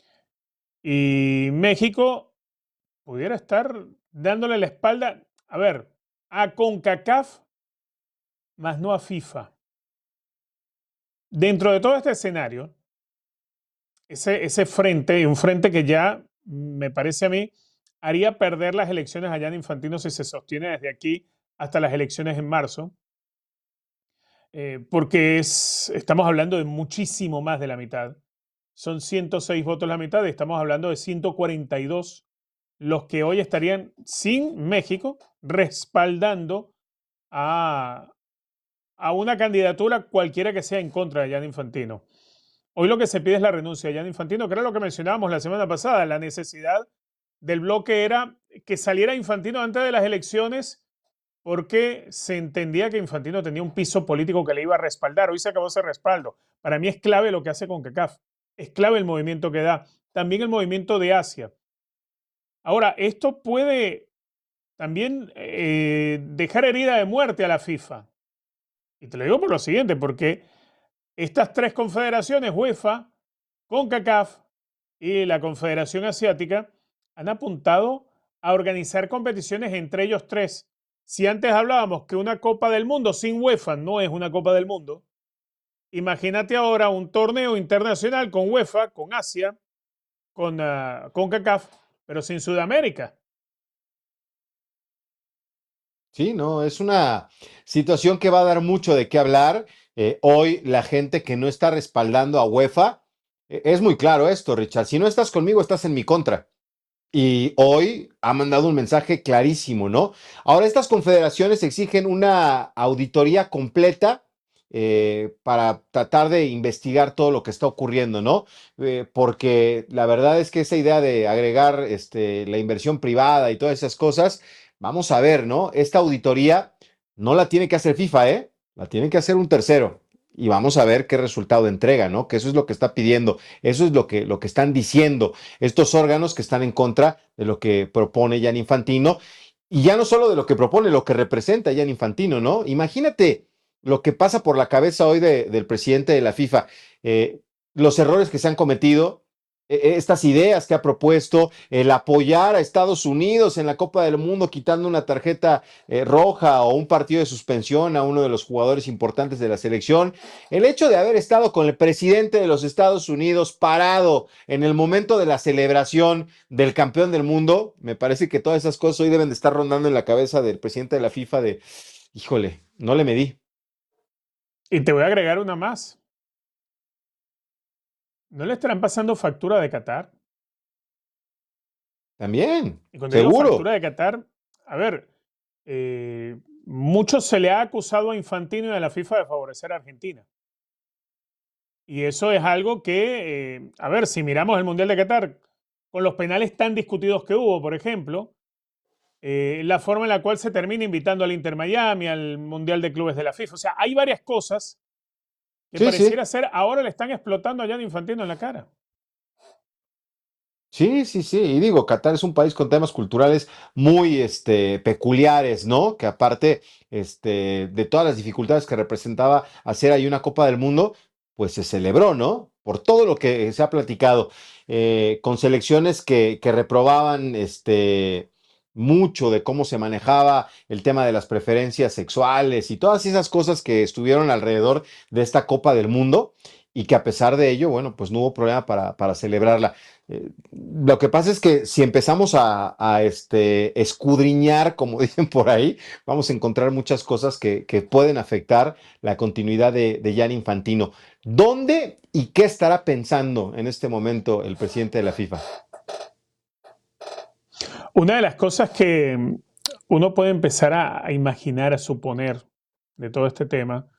Y México pudiera estar dándole la espalda, a ver, a CONCACAF, más no a FIFA. Dentro de todo este escenario, ese frente, un frente que ya, me parece a mí, haría perder las elecciones a Gianni Infantino si se sostiene desde aquí hasta las elecciones en marzo, porque estamos hablando de muchísimo más de la mitad. Son 106 votos la mitad y estamos hablando de 142 los que hoy estarían sin México respaldando a una candidatura cualquiera que sea en contra de Gianni Infantino. Hoy lo que se pide es la renuncia de Gianni Infantino, que era lo que mencionábamos la semana pasada. La necesidad del bloque era que saliera Infantino antes de las elecciones porque se entendía que Infantino tenía un piso político que le iba a respaldar. Hoy se acabó ese respaldo. Para mí es clave lo que hace CONCACAF. Es clave el movimiento que da. También el movimiento de Asia. Ahora, esto puede también dejar herida de muerte a la FIFA. Y te lo digo por lo siguiente, porque estas tres confederaciones, UEFA, CONCACAF y la Confederación Asiática, han apuntado a organizar competiciones entre ellos tres. Si antes hablábamos que una Copa del Mundo sin UEFA no es una Copa del Mundo, imagínate ahora un torneo internacional con UEFA, con Asia, con CONCACAF, pero sin Sudamérica. Sí, no, es una situación que va a dar mucho de qué hablar. Hoy la gente que no está respaldando a UEFA, es muy claro esto, Richard, si no estás conmigo, estás en mi contra. Y hoy ha mandado un mensaje clarísimo, ¿no? Ahora estas confederaciones exigen una auditoría completa para tratar de investigar todo lo que está ocurriendo, ¿no? Porque la verdad es que esa idea de agregar la inversión privada y todas esas cosas, vamos a ver, ¿no? Esta auditoría no la tiene que hacer FIFA, ¿eh? La tiene que hacer un tercero. Y vamos a ver qué resultado entrega, ¿no? Que eso es lo que está pidiendo, eso es lo que están diciendo estos órganos que están en contra de lo que propone Gianni Infantino. Y ya no solo de lo que propone, lo que representa Gianni Infantino, ¿no? Imagínate lo que pasa por la cabeza hoy del presidente de la FIFA, los errores que se han cometido, estas ideas que ha propuesto, el apoyar a Estados Unidos en la Copa del Mundo quitando una tarjeta roja o un partido de suspensión a uno de los jugadores importantes de la selección, el hecho de haber estado con el presidente de los Estados Unidos parado en el momento de la celebración del campeón del mundo, me parece que todas esas cosas hoy deben de estar rondando en la cabeza del presidente de la FIFA de, híjole, no le medí. Y te voy a agregar una más. ¿No le estarán pasando factura de Qatar? También, y cuando digo seguro. Factura de Qatar, a ver, mucho se le ha acusado a Infantino y a la FIFA de favorecer a Argentina. Y eso es algo que, a ver, si miramos el Mundial de Qatar, con los penales tan discutidos que hubo, por ejemplo, la forma en la cual se termina invitando al Inter Miami, al Mundial de Clubes de la FIFA. O sea, hay varias cosas que pareciera ser, ahora le están explotando a Gianni Infantino en la cara. Sí, sí, sí. Y digo, Qatar es un país con temas culturales muy peculiares, ¿no? Que aparte de todas las dificultades que representaba hacer ahí una Copa del Mundo, pues se celebró, ¿no? Por todo lo que se ha platicado, con selecciones que reprobaban mucho de cómo se manejaba el tema de las preferencias sexuales y todas esas cosas que estuvieron alrededor de esta Copa del Mundo y que a pesar de ello, bueno, pues no hubo problema para celebrarla. Lo que pasa es que si empezamos a escudriñar, como dicen por ahí, vamos a encontrar muchas cosas que pueden afectar la continuidad de Gianni Infantino. ¿Dónde y qué estará pensando en este momento el presidente de la FIFA? Una de las cosas que uno puede empezar a imaginar, a suponer de todo este tema,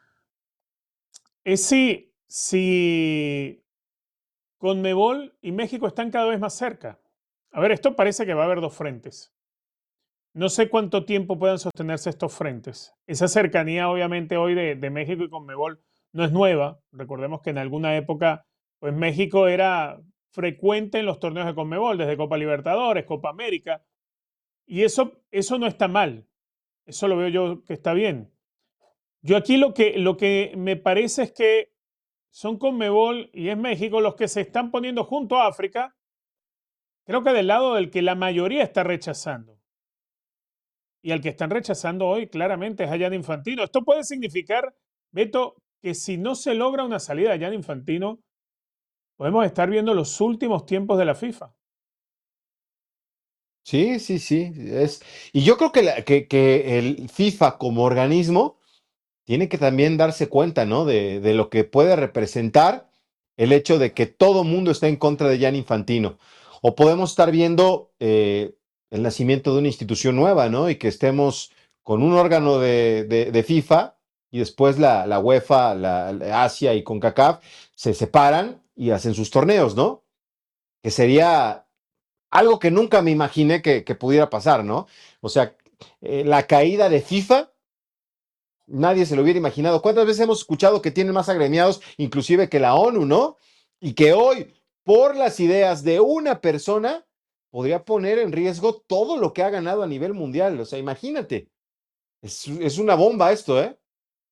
es si CONMEBOL y México están cada vez más cerca. A ver, esto parece que va a haber dos frentes. No sé cuánto tiempo puedan sostenerse estos frentes. Esa cercanía, obviamente, hoy de México y CONMEBOL no es nueva. Recordemos que en alguna época, pues México era frecuente en los torneos de Conmebol, desde Copa Libertadores, Copa América. Y eso no está mal. Eso lo veo yo que está bien. Yo aquí lo que me parece es que son Conmebol y es México los que se están poniendo junto a África, creo que del lado del que la mayoría está rechazando. Y al que están rechazando hoy claramente es a Gianni Infantino. Esto puede significar, Beto, que si no se logra una salida de Gianni Infantino, podemos estar viendo los últimos tiempos de la FIFA. Sí. Y yo creo que el FIFA como organismo tiene que también darse cuenta, ¿no? De lo que puede representar el hecho de que todo mundo está en contra de Gianni Infantino. O podemos estar viendo el nacimiento de una institución nueva, ¿no? Y que estemos con un órgano de FIFA y después la UEFA, la Asia y CONCACAF se separan y hacen sus torneos, ¿no? Que sería algo que nunca me imaginé que pudiera pasar, ¿no? O sea, la caída de FIFA, nadie se lo hubiera imaginado. ¿Cuántas veces hemos escuchado que tienen más agremiados, inclusive que la ONU, ¿no? Y que hoy, por las ideas de una persona, podría poner en riesgo todo lo que ha ganado a nivel mundial. O sea, imagínate. Es una bomba esto, ¿eh?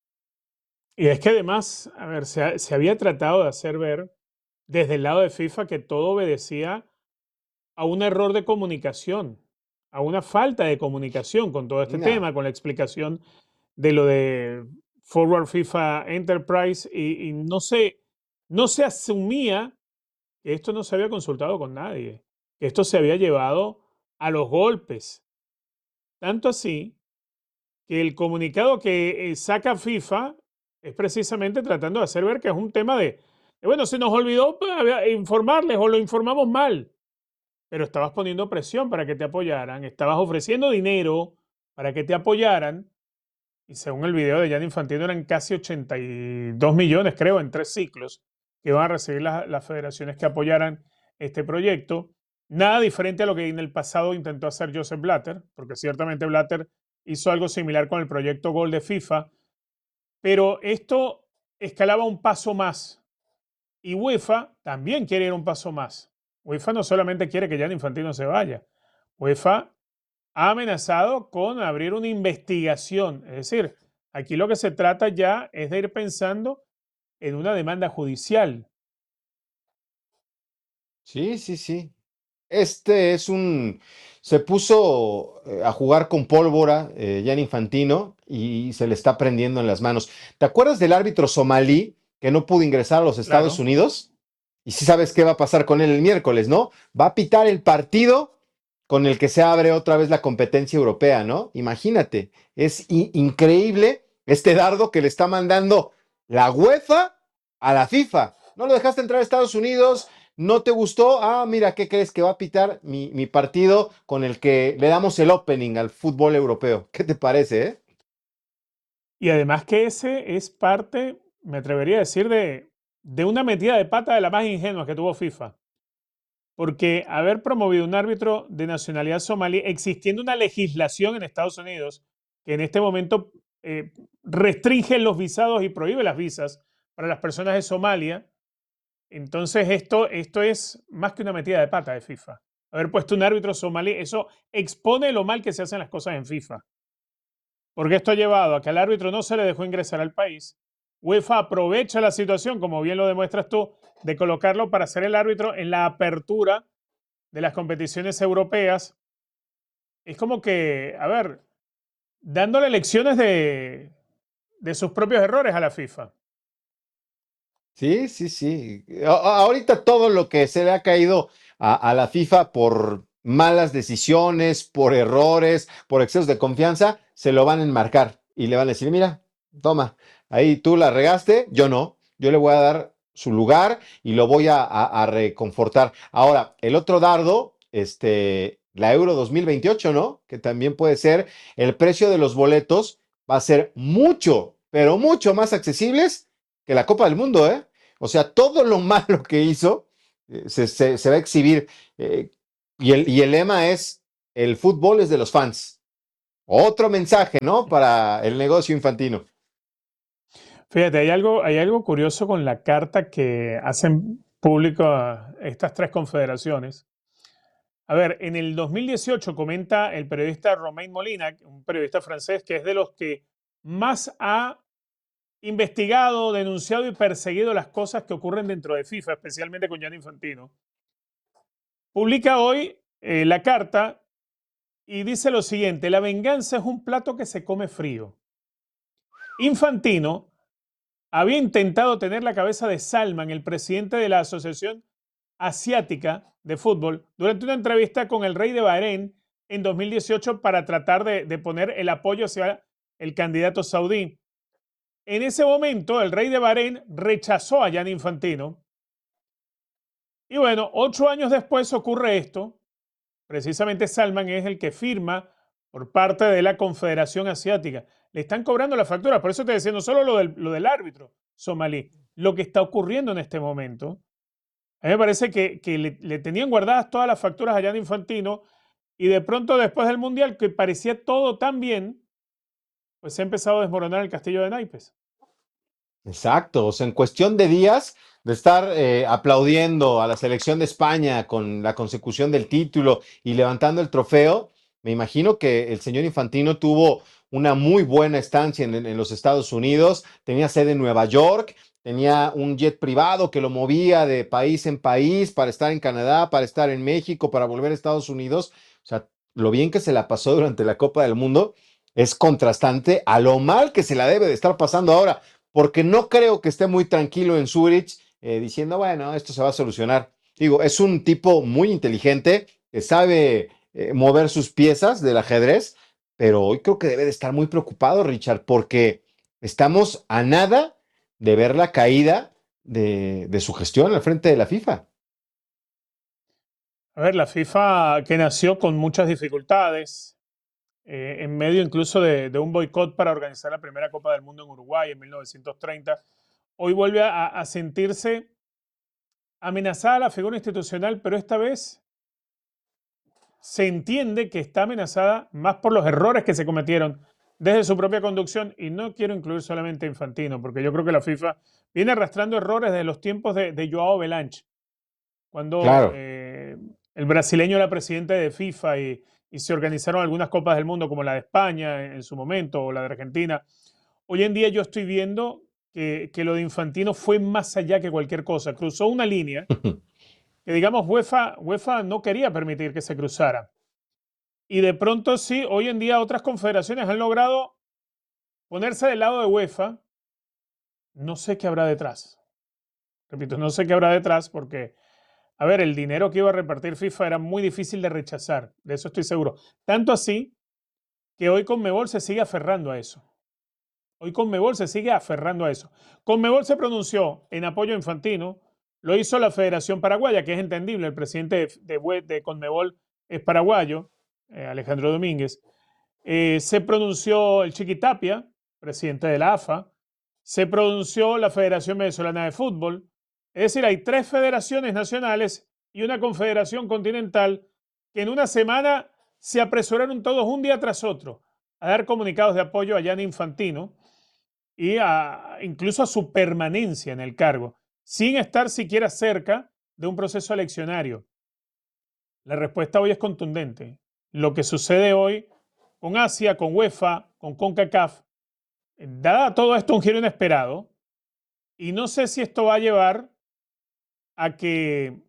Y es que además, a ver, se había tratado de hacer ver desde el lado de FIFA que todo obedecía a un error de comunicación, a una falta de comunicación con todo este tema, con la explicación de lo de Forward FIFA Enterprise y no se asumía que esto no se había consultado con nadie, que esto se había llevado a los golpes. Tanto así que el comunicado que saca FIFA es precisamente tratando de hacer ver que es un tema de bueno, se nos olvidó informarles o lo informamos mal. Pero estabas poniendo presión para que te apoyaran, estabas ofreciendo dinero para que te apoyaran, y según el video de Gianni Infantino eran casi 82 millones, creo, en 3 ciclos, que iban a recibir las federaciones que apoyaran este proyecto. Nada diferente a lo que en el pasado intentó hacer Joseph Blatter, porque ciertamente Blatter hizo algo similar con el proyecto Gol de FIFA, pero esto escalaba un paso más, y UEFA también quiere ir un paso más. UEFA no solamente quiere que Gianni Infantino se vaya, UEFA ha amenazado con abrir una investigación. Es decir, aquí lo que se trata ya es de ir pensando en una demanda judicial. Sí. Se puso a jugar con pólvora Gianni Infantino y se le está prendiendo en las manos. ¿Te acuerdas del árbitro somalí que no pudo ingresar a los Estados Unidos? Y sí sabes qué va a pasar con él el miércoles, ¿no? Va a pitar el partido con el que se abre otra vez la competencia europea, ¿no? Imagínate, es increíble este dardo que le está mandando la UEFA a la FIFA. No lo dejaste entrar a Estados Unidos, no te gustó. Ah, mira, ¿qué crees? Que va a pitar mi partido con el que le damos el opening al fútbol europeo. ¿Qué te parece, eh? Y además que ese es parte, me atrevería a decir, de una metida de pata de la más ingenua que tuvo FIFA. Porque haber promovido un árbitro de nacionalidad somalí, existiendo una legislación en Estados Unidos que en este momento restringe los visados y prohíbe las visas para las personas de Somalia, entonces esto es más que una metida de pata de FIFA. Haber puesto un árbitro somalí, eso expone lo mal que se hacen las cosas en FIFA. Porque esto ha llevado a que al árbitro no se le dejó ingresar al país. UEFA aprovecha la situación, como bien lo demuestras tú, de colocarlo para ser el árbitro en la apertura de las competiciones europeas. Es como que, a ver, dándole lecciones de sus propios errores a la FIFA. Sí. Ahorita todo lo que se le ha caído a la FIFA por malas decisiones, por errores, por excesos de confianza, se lo van a enmarcar y le van a decir, mira, toma, ahí tú la regaste, yo no, yo le voy a dar su lugar y lo voy a reconfortar. Ahora, el otro dardo, la Euro 2028, ¿no? Que también puede ser, el precio de los boletos va a ser mucho, pero mucho más accesibles que la Copa del Mundo, ¿eh? O sea, todo lo malo que hizo se va a exhibir. Y el lema es, el fútbol es de los fans. Otro mensaje, ¿no? Para el negocio infantino. Fíjate, hay algo curioso con la carta que hacen público a estas tres confederaciones. A ver, en el 2018 comenta el periodista Romain Molina, un periodista francés que es de los que más ha investigado, denunciado y perseguido las cosas que ocurren dentro de FIFA, especialmente con Gianni Infantino. Publica hoy la carta y dice lo siguiente: la venganza es un plato que se come frío. Infantino había intentado tener la cabeza de Salman, el presidente de la Asociación Asiática de Fútbol, durante una entrevista con el rey de Bahrein en 2018 para tratar de poner el apoyo hacia el candidato saudí. En ese momento, el rey de Bahrein rechazó a Gianni Infantino. Y bueno, 8 años después ocurre esto. Precisamente Salman es el que firma por parte de la Confederación Asiática. Le están cobrando la factura. Por eso te decía, no solo lo del árbitro somalí, lo que está ocurriendo en este momento. A mí me parece que le tenían guardadas todas las facturas a Gianni Infantino y de pronto después del Mundial, que parecía todo tan bien, pues se ha empezado a desmoronar el castillo de naipes. Exacto, o sea, en cuestión de días de estar aplaudiendo a la selección de España con la consecución del título y levantando el trofeo, me imagino que el señor Infantino tuvo una muy buena estancia en los Estados Unidos, tenía sede en Nueva York, tenía un jet privado que lo movía de país en país para estar en Canadá, para estar en México, para volver a Estados Unidos. O sea, lo bien que se la pasó durante la Copa del Mundo es contrastante a lo mal que se la debe de estar pasando ahora, porque no creo que esté muy tranquilo en Zurich diciendo, bueno, esto se va a solucionar. Digo, es un tipo muy inteligente que sabe mover sus piezas del ajedrez, pero hoy creo que debe de estar muy preocupado, Richard, porque estamos a nada de ver la caída de su gestión al frente de la FIFA. A ver, la FIFA que nació con muchas dificultades, en medio incluso de un boicot para organizar la primera Copa del Mundo en Uruguay en 1930, hoy vuelve a sentirse amenazada la figura institucional, pero esta vez se entiende que está amenazada más por los errores que se cometieron desde su propia conducción, y no quiero incluir solamente a Infantino, porque yo creo que la FIFA viene arrastrando errores desde los tiempos de Joao Belanche, cuando Claro. El brasileño era presidente de FIFA y se organizaron algunas Copas del Mundo como la de España en su momento o la de Argentina. Hoy en día yo estoy viendo que lo de Infantino fue más allá que cualquier cosa. Cruzó una línea que, digamos, UEFA no quería permitir que se cruzara. Y de pronto sí, hoy en día otras confederaciones han logrado ponerse del lado de UEFA. No sé qué habrá detrás. Repito, no sé qué habrá detrás porque, a ver, el dinero que iba a repartir FIFA era muy difícil de rechazar. De eso estoy seguro. Tanto así que hoy Conmebol se sigue aferrando a eso. Hoy Conmebol se sigue aferrando a eso. Conmebol se pronunció en apoyo a Infantino. Lo hizo la Federación Paraguaya, que es entendible. El presidente de Conmebol es paraguayo, Alejandro Domínguez. Se pronunció el Chiqui Tapia, presidente de la AFA. Se pronunció la Federación Venezolana de Fútbol. Es decir, hay 3 federaciones nacionales y una confederación continental que en una semana se apresuraron todos un día tras otro a dar comunicados de apoyo a Gianni Infantino y incluso a su permanencia en el cargo, sin estar siquiera cerca de un proceso eleccionario. La respuesta hoy es contundente. Lo que sucede hoy con Asia, con UEFA, con CONCACAF, da todo esto un giro inesperado, y no sé si esto va a llevar a que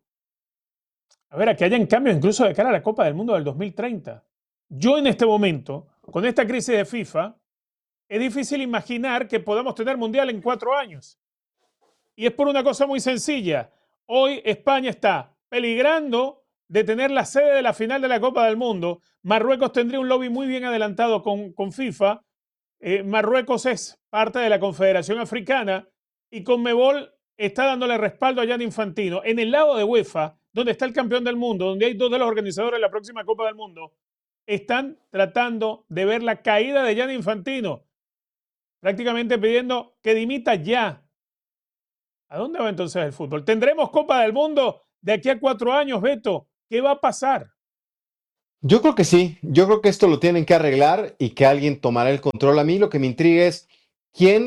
hayan cambios incluso de cara a la Copa del Mundo del 2030. Yo en este momento, con esta crisis de FIFA, es difícil imaginar que podamos tener Mundial en 4 años. Y es por una cosa muy sencilla. Hoy España está peligrando de tener la sede de la final de la Copa del Mundo. Marruecos tendría un lobby muy bien adelantado con FIFA. Marruecos es parte de la Confederación Africana y Conmebol está dándole respaldo a Gianni Infantino. En el lado de UEFA, donde está el campeón del mundo, donde hay 2 de los organizadores de la próxima Copa del Mundo, están tratando de ver la caída de Gianni Infantino, prácticamente pidiendo que dimita ya. ¿A dónde va entonces el fútbol? ¿Tendremos Copa del Mundo de aquí a 4 años, Beto? ¿Qué va a pasar? Yo creo que sí, yo creo que esto lo tienen que arreglar y que alguien tomará el control. A mí lo que me intriga es quién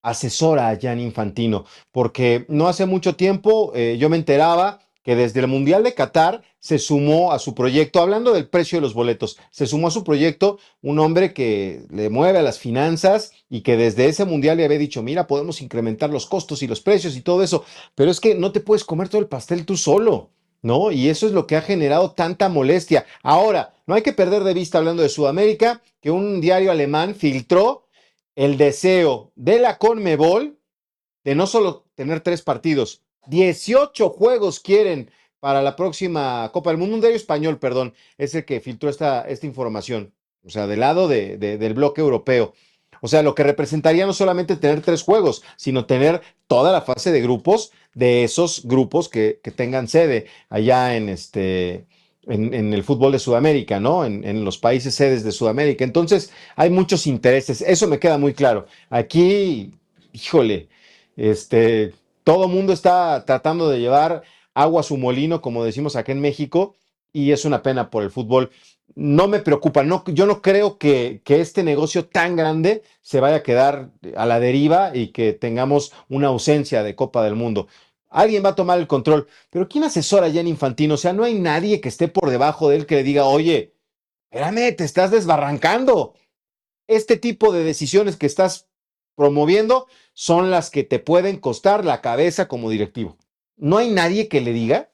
asesora a Gianni Infantino? Porque no hace mucho tiempo yo me enteraba que desde el Mundial de Qatar se sumó a su proyecto, hablando del precio de los boletos, se sumó a su proyecto un hombre que le mueve a las finanzas y que desde ese Mundial le había dicho, mira, podemos incrementar los costos y los precios y todo eso, pero es que no te puedes comer todo el pastel tú solo, ¿no? Y eso es lo que ha generado tanta molestia. Ahora, no hay que perder de vista, hablando de Sudamérica, que un diario alemán filtró el deseo de la Conmebol de no solo tener 3 partidos, 18 juegos quieren para la próxima Copa del Mundo. Un diario español, perdón, es el que filtró esta información, o sea, del lado del bloque europeo. O sea, lo que representaría no solamente tener 3 juegos, sino tener toda la fase de grupos de esos grupos que tengan sede allá en el fútbol de Sudamérica, ¿no? En los países sedes de Sudamérica. Entonces, hay muchos intereses. Eso me queda muy claro. Aquí, híjole, todo mundo está tratando de llevar agua a su molino, como decimos acá en México, y es una pena por el fútbol. No me preocupa, yo no creo que este negocio tan grande se vaya a quedar a la deriva y que tengamos una ausencia de Copa del Mundo. Alguien va a tomar el control, pero ¿quién asesora a Gianni Infantino? O sea, no hay nadie que esté por debajo de él que le diga, oye, espérame, te estás desbarrancando. Este tipo de decisiones que estás promoviendo son las que te pueden costar la cabeza como directivo. ¿No hay nadie que le diga?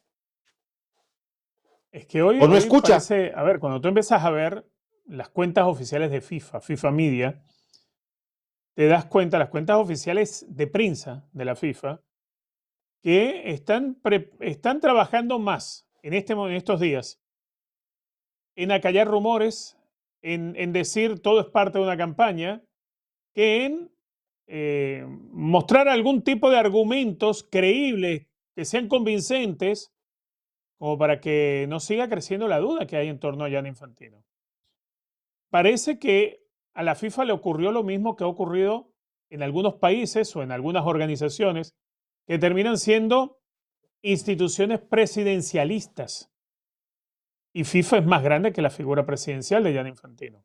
Es que hoy, ¿O no escucha? Parece, a ver, cuando tú empiezas a ver las cuentas oficiales de FIFA Media, te das cuenta, las cuentas oficiales de prensa de la FIFA, que están trabajando más en estos días en acallar rumores, en decir todo es parte de una campaña, que en mostrar algún tipo de argumentos creíbles que sean convincentes como para que no siga creciendo la duda que hay en torno a Gianni Infantino. Parece que a la FIFA le ocurrió lo mismo que ha ocurrido en algunos países o en algunas organizaciones que terminan siendo instituciones presidencialistas. Y FIFA es más grande que la figura presidencial de Gianni Infantino.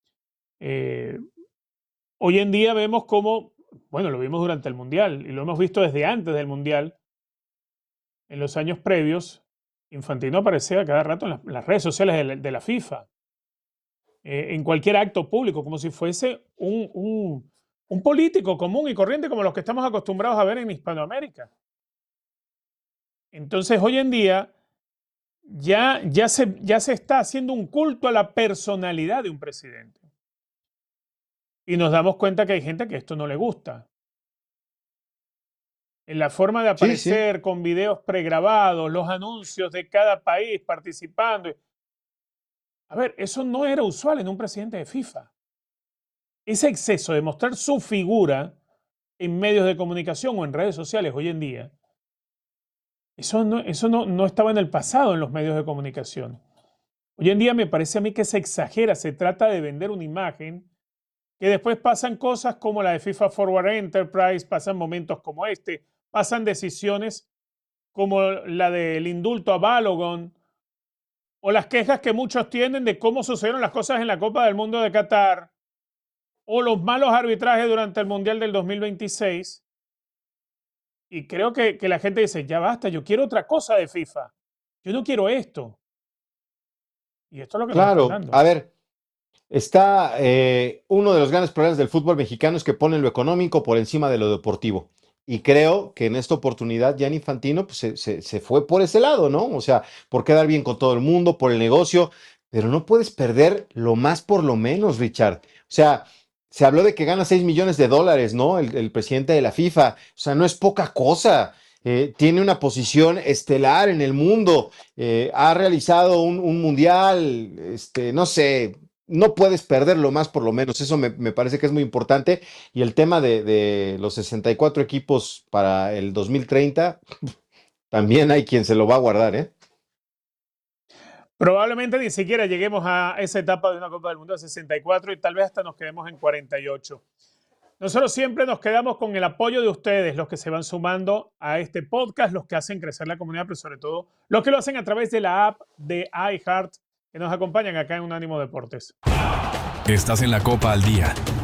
Hoy en día vemos cómo, bueno, lo vimos durante el Mundial y lo hemos visto desde antes del Mundial. En los años previos, Infantino aparecía cada rato en las redes sociales de la FIFA, en cualquier acto público, como si fuese un político común y corriente como los que estamos acostumbrados a ver en Hispanoamérica. Entonces, hoy en día ya se está haciendo un culto a la personalidad de un presidente. Y nos damos cuenta que hay gente que esto no le gusta. En la forma de aparecer con videos pregrabados, los anuncios de cada país participando. A ver, eso no era usual en un presidente de FIFA. Ese exceso de mostrar su figura en medios de comunicación o en redes sociales hoy en día, eso no estaba en el pasado en los medios de comunicación. Hoy en día me parece a mí que se exagera, se trata de vender una imagen que después pasan cosas como la de FIFA Forward Enterprise, pasan momentos como este, pasan decisiones como la del indulto a Balogun o las quejas que muchos tienen de cómo sucedieron las cosas en la Copa del Mundo de Qatar o los malos arbitrajes durante el Mundial del 2026. Y creo que la gente dice, ya basta, yo quiero otra cosa de FIFA. Yo no quiero esto. Y esto es lo que nos están dando. A ver, está uno de los grandes problemas del fútbol mexicano es que ponen lo económico por encima de lo deportivo. Y creo que en esta oportunidad Gianni Infantino pues, se fue por ese lado, ¿no? O sea, por quedar bien con todo el mundo, por el negocio, pero no puedes perder lo más por lo menos, Richard. O sea, se habló de que gana $6 millones, ¿no? El presidente de la FIFA. O sea, no es poca cosa. Tiene una posición estelar en el mundo. Ha realizado un mundial, no sé. No puedes perderlo más por lo menos, eso me parece que es muy importante. Y el tema de los 64 equipos para el 2030, también hay quien se lo va a guardar, ¿eh? Probablemente ni siquiera lleguemos a esa etapa de una Copa del Mundo de 64 y tal vez hasta nos quedemos en 48. Nosotros siempre nos quedamos con el apoyo de ustedes, los que se van sumando a este podcast, los que hacen crecer la comunidad, pero sobre todo los que lo hacen a través de la app de iHeart, que nos acompañan acá en Unánimo Deportes. Estás en la Copa al Día,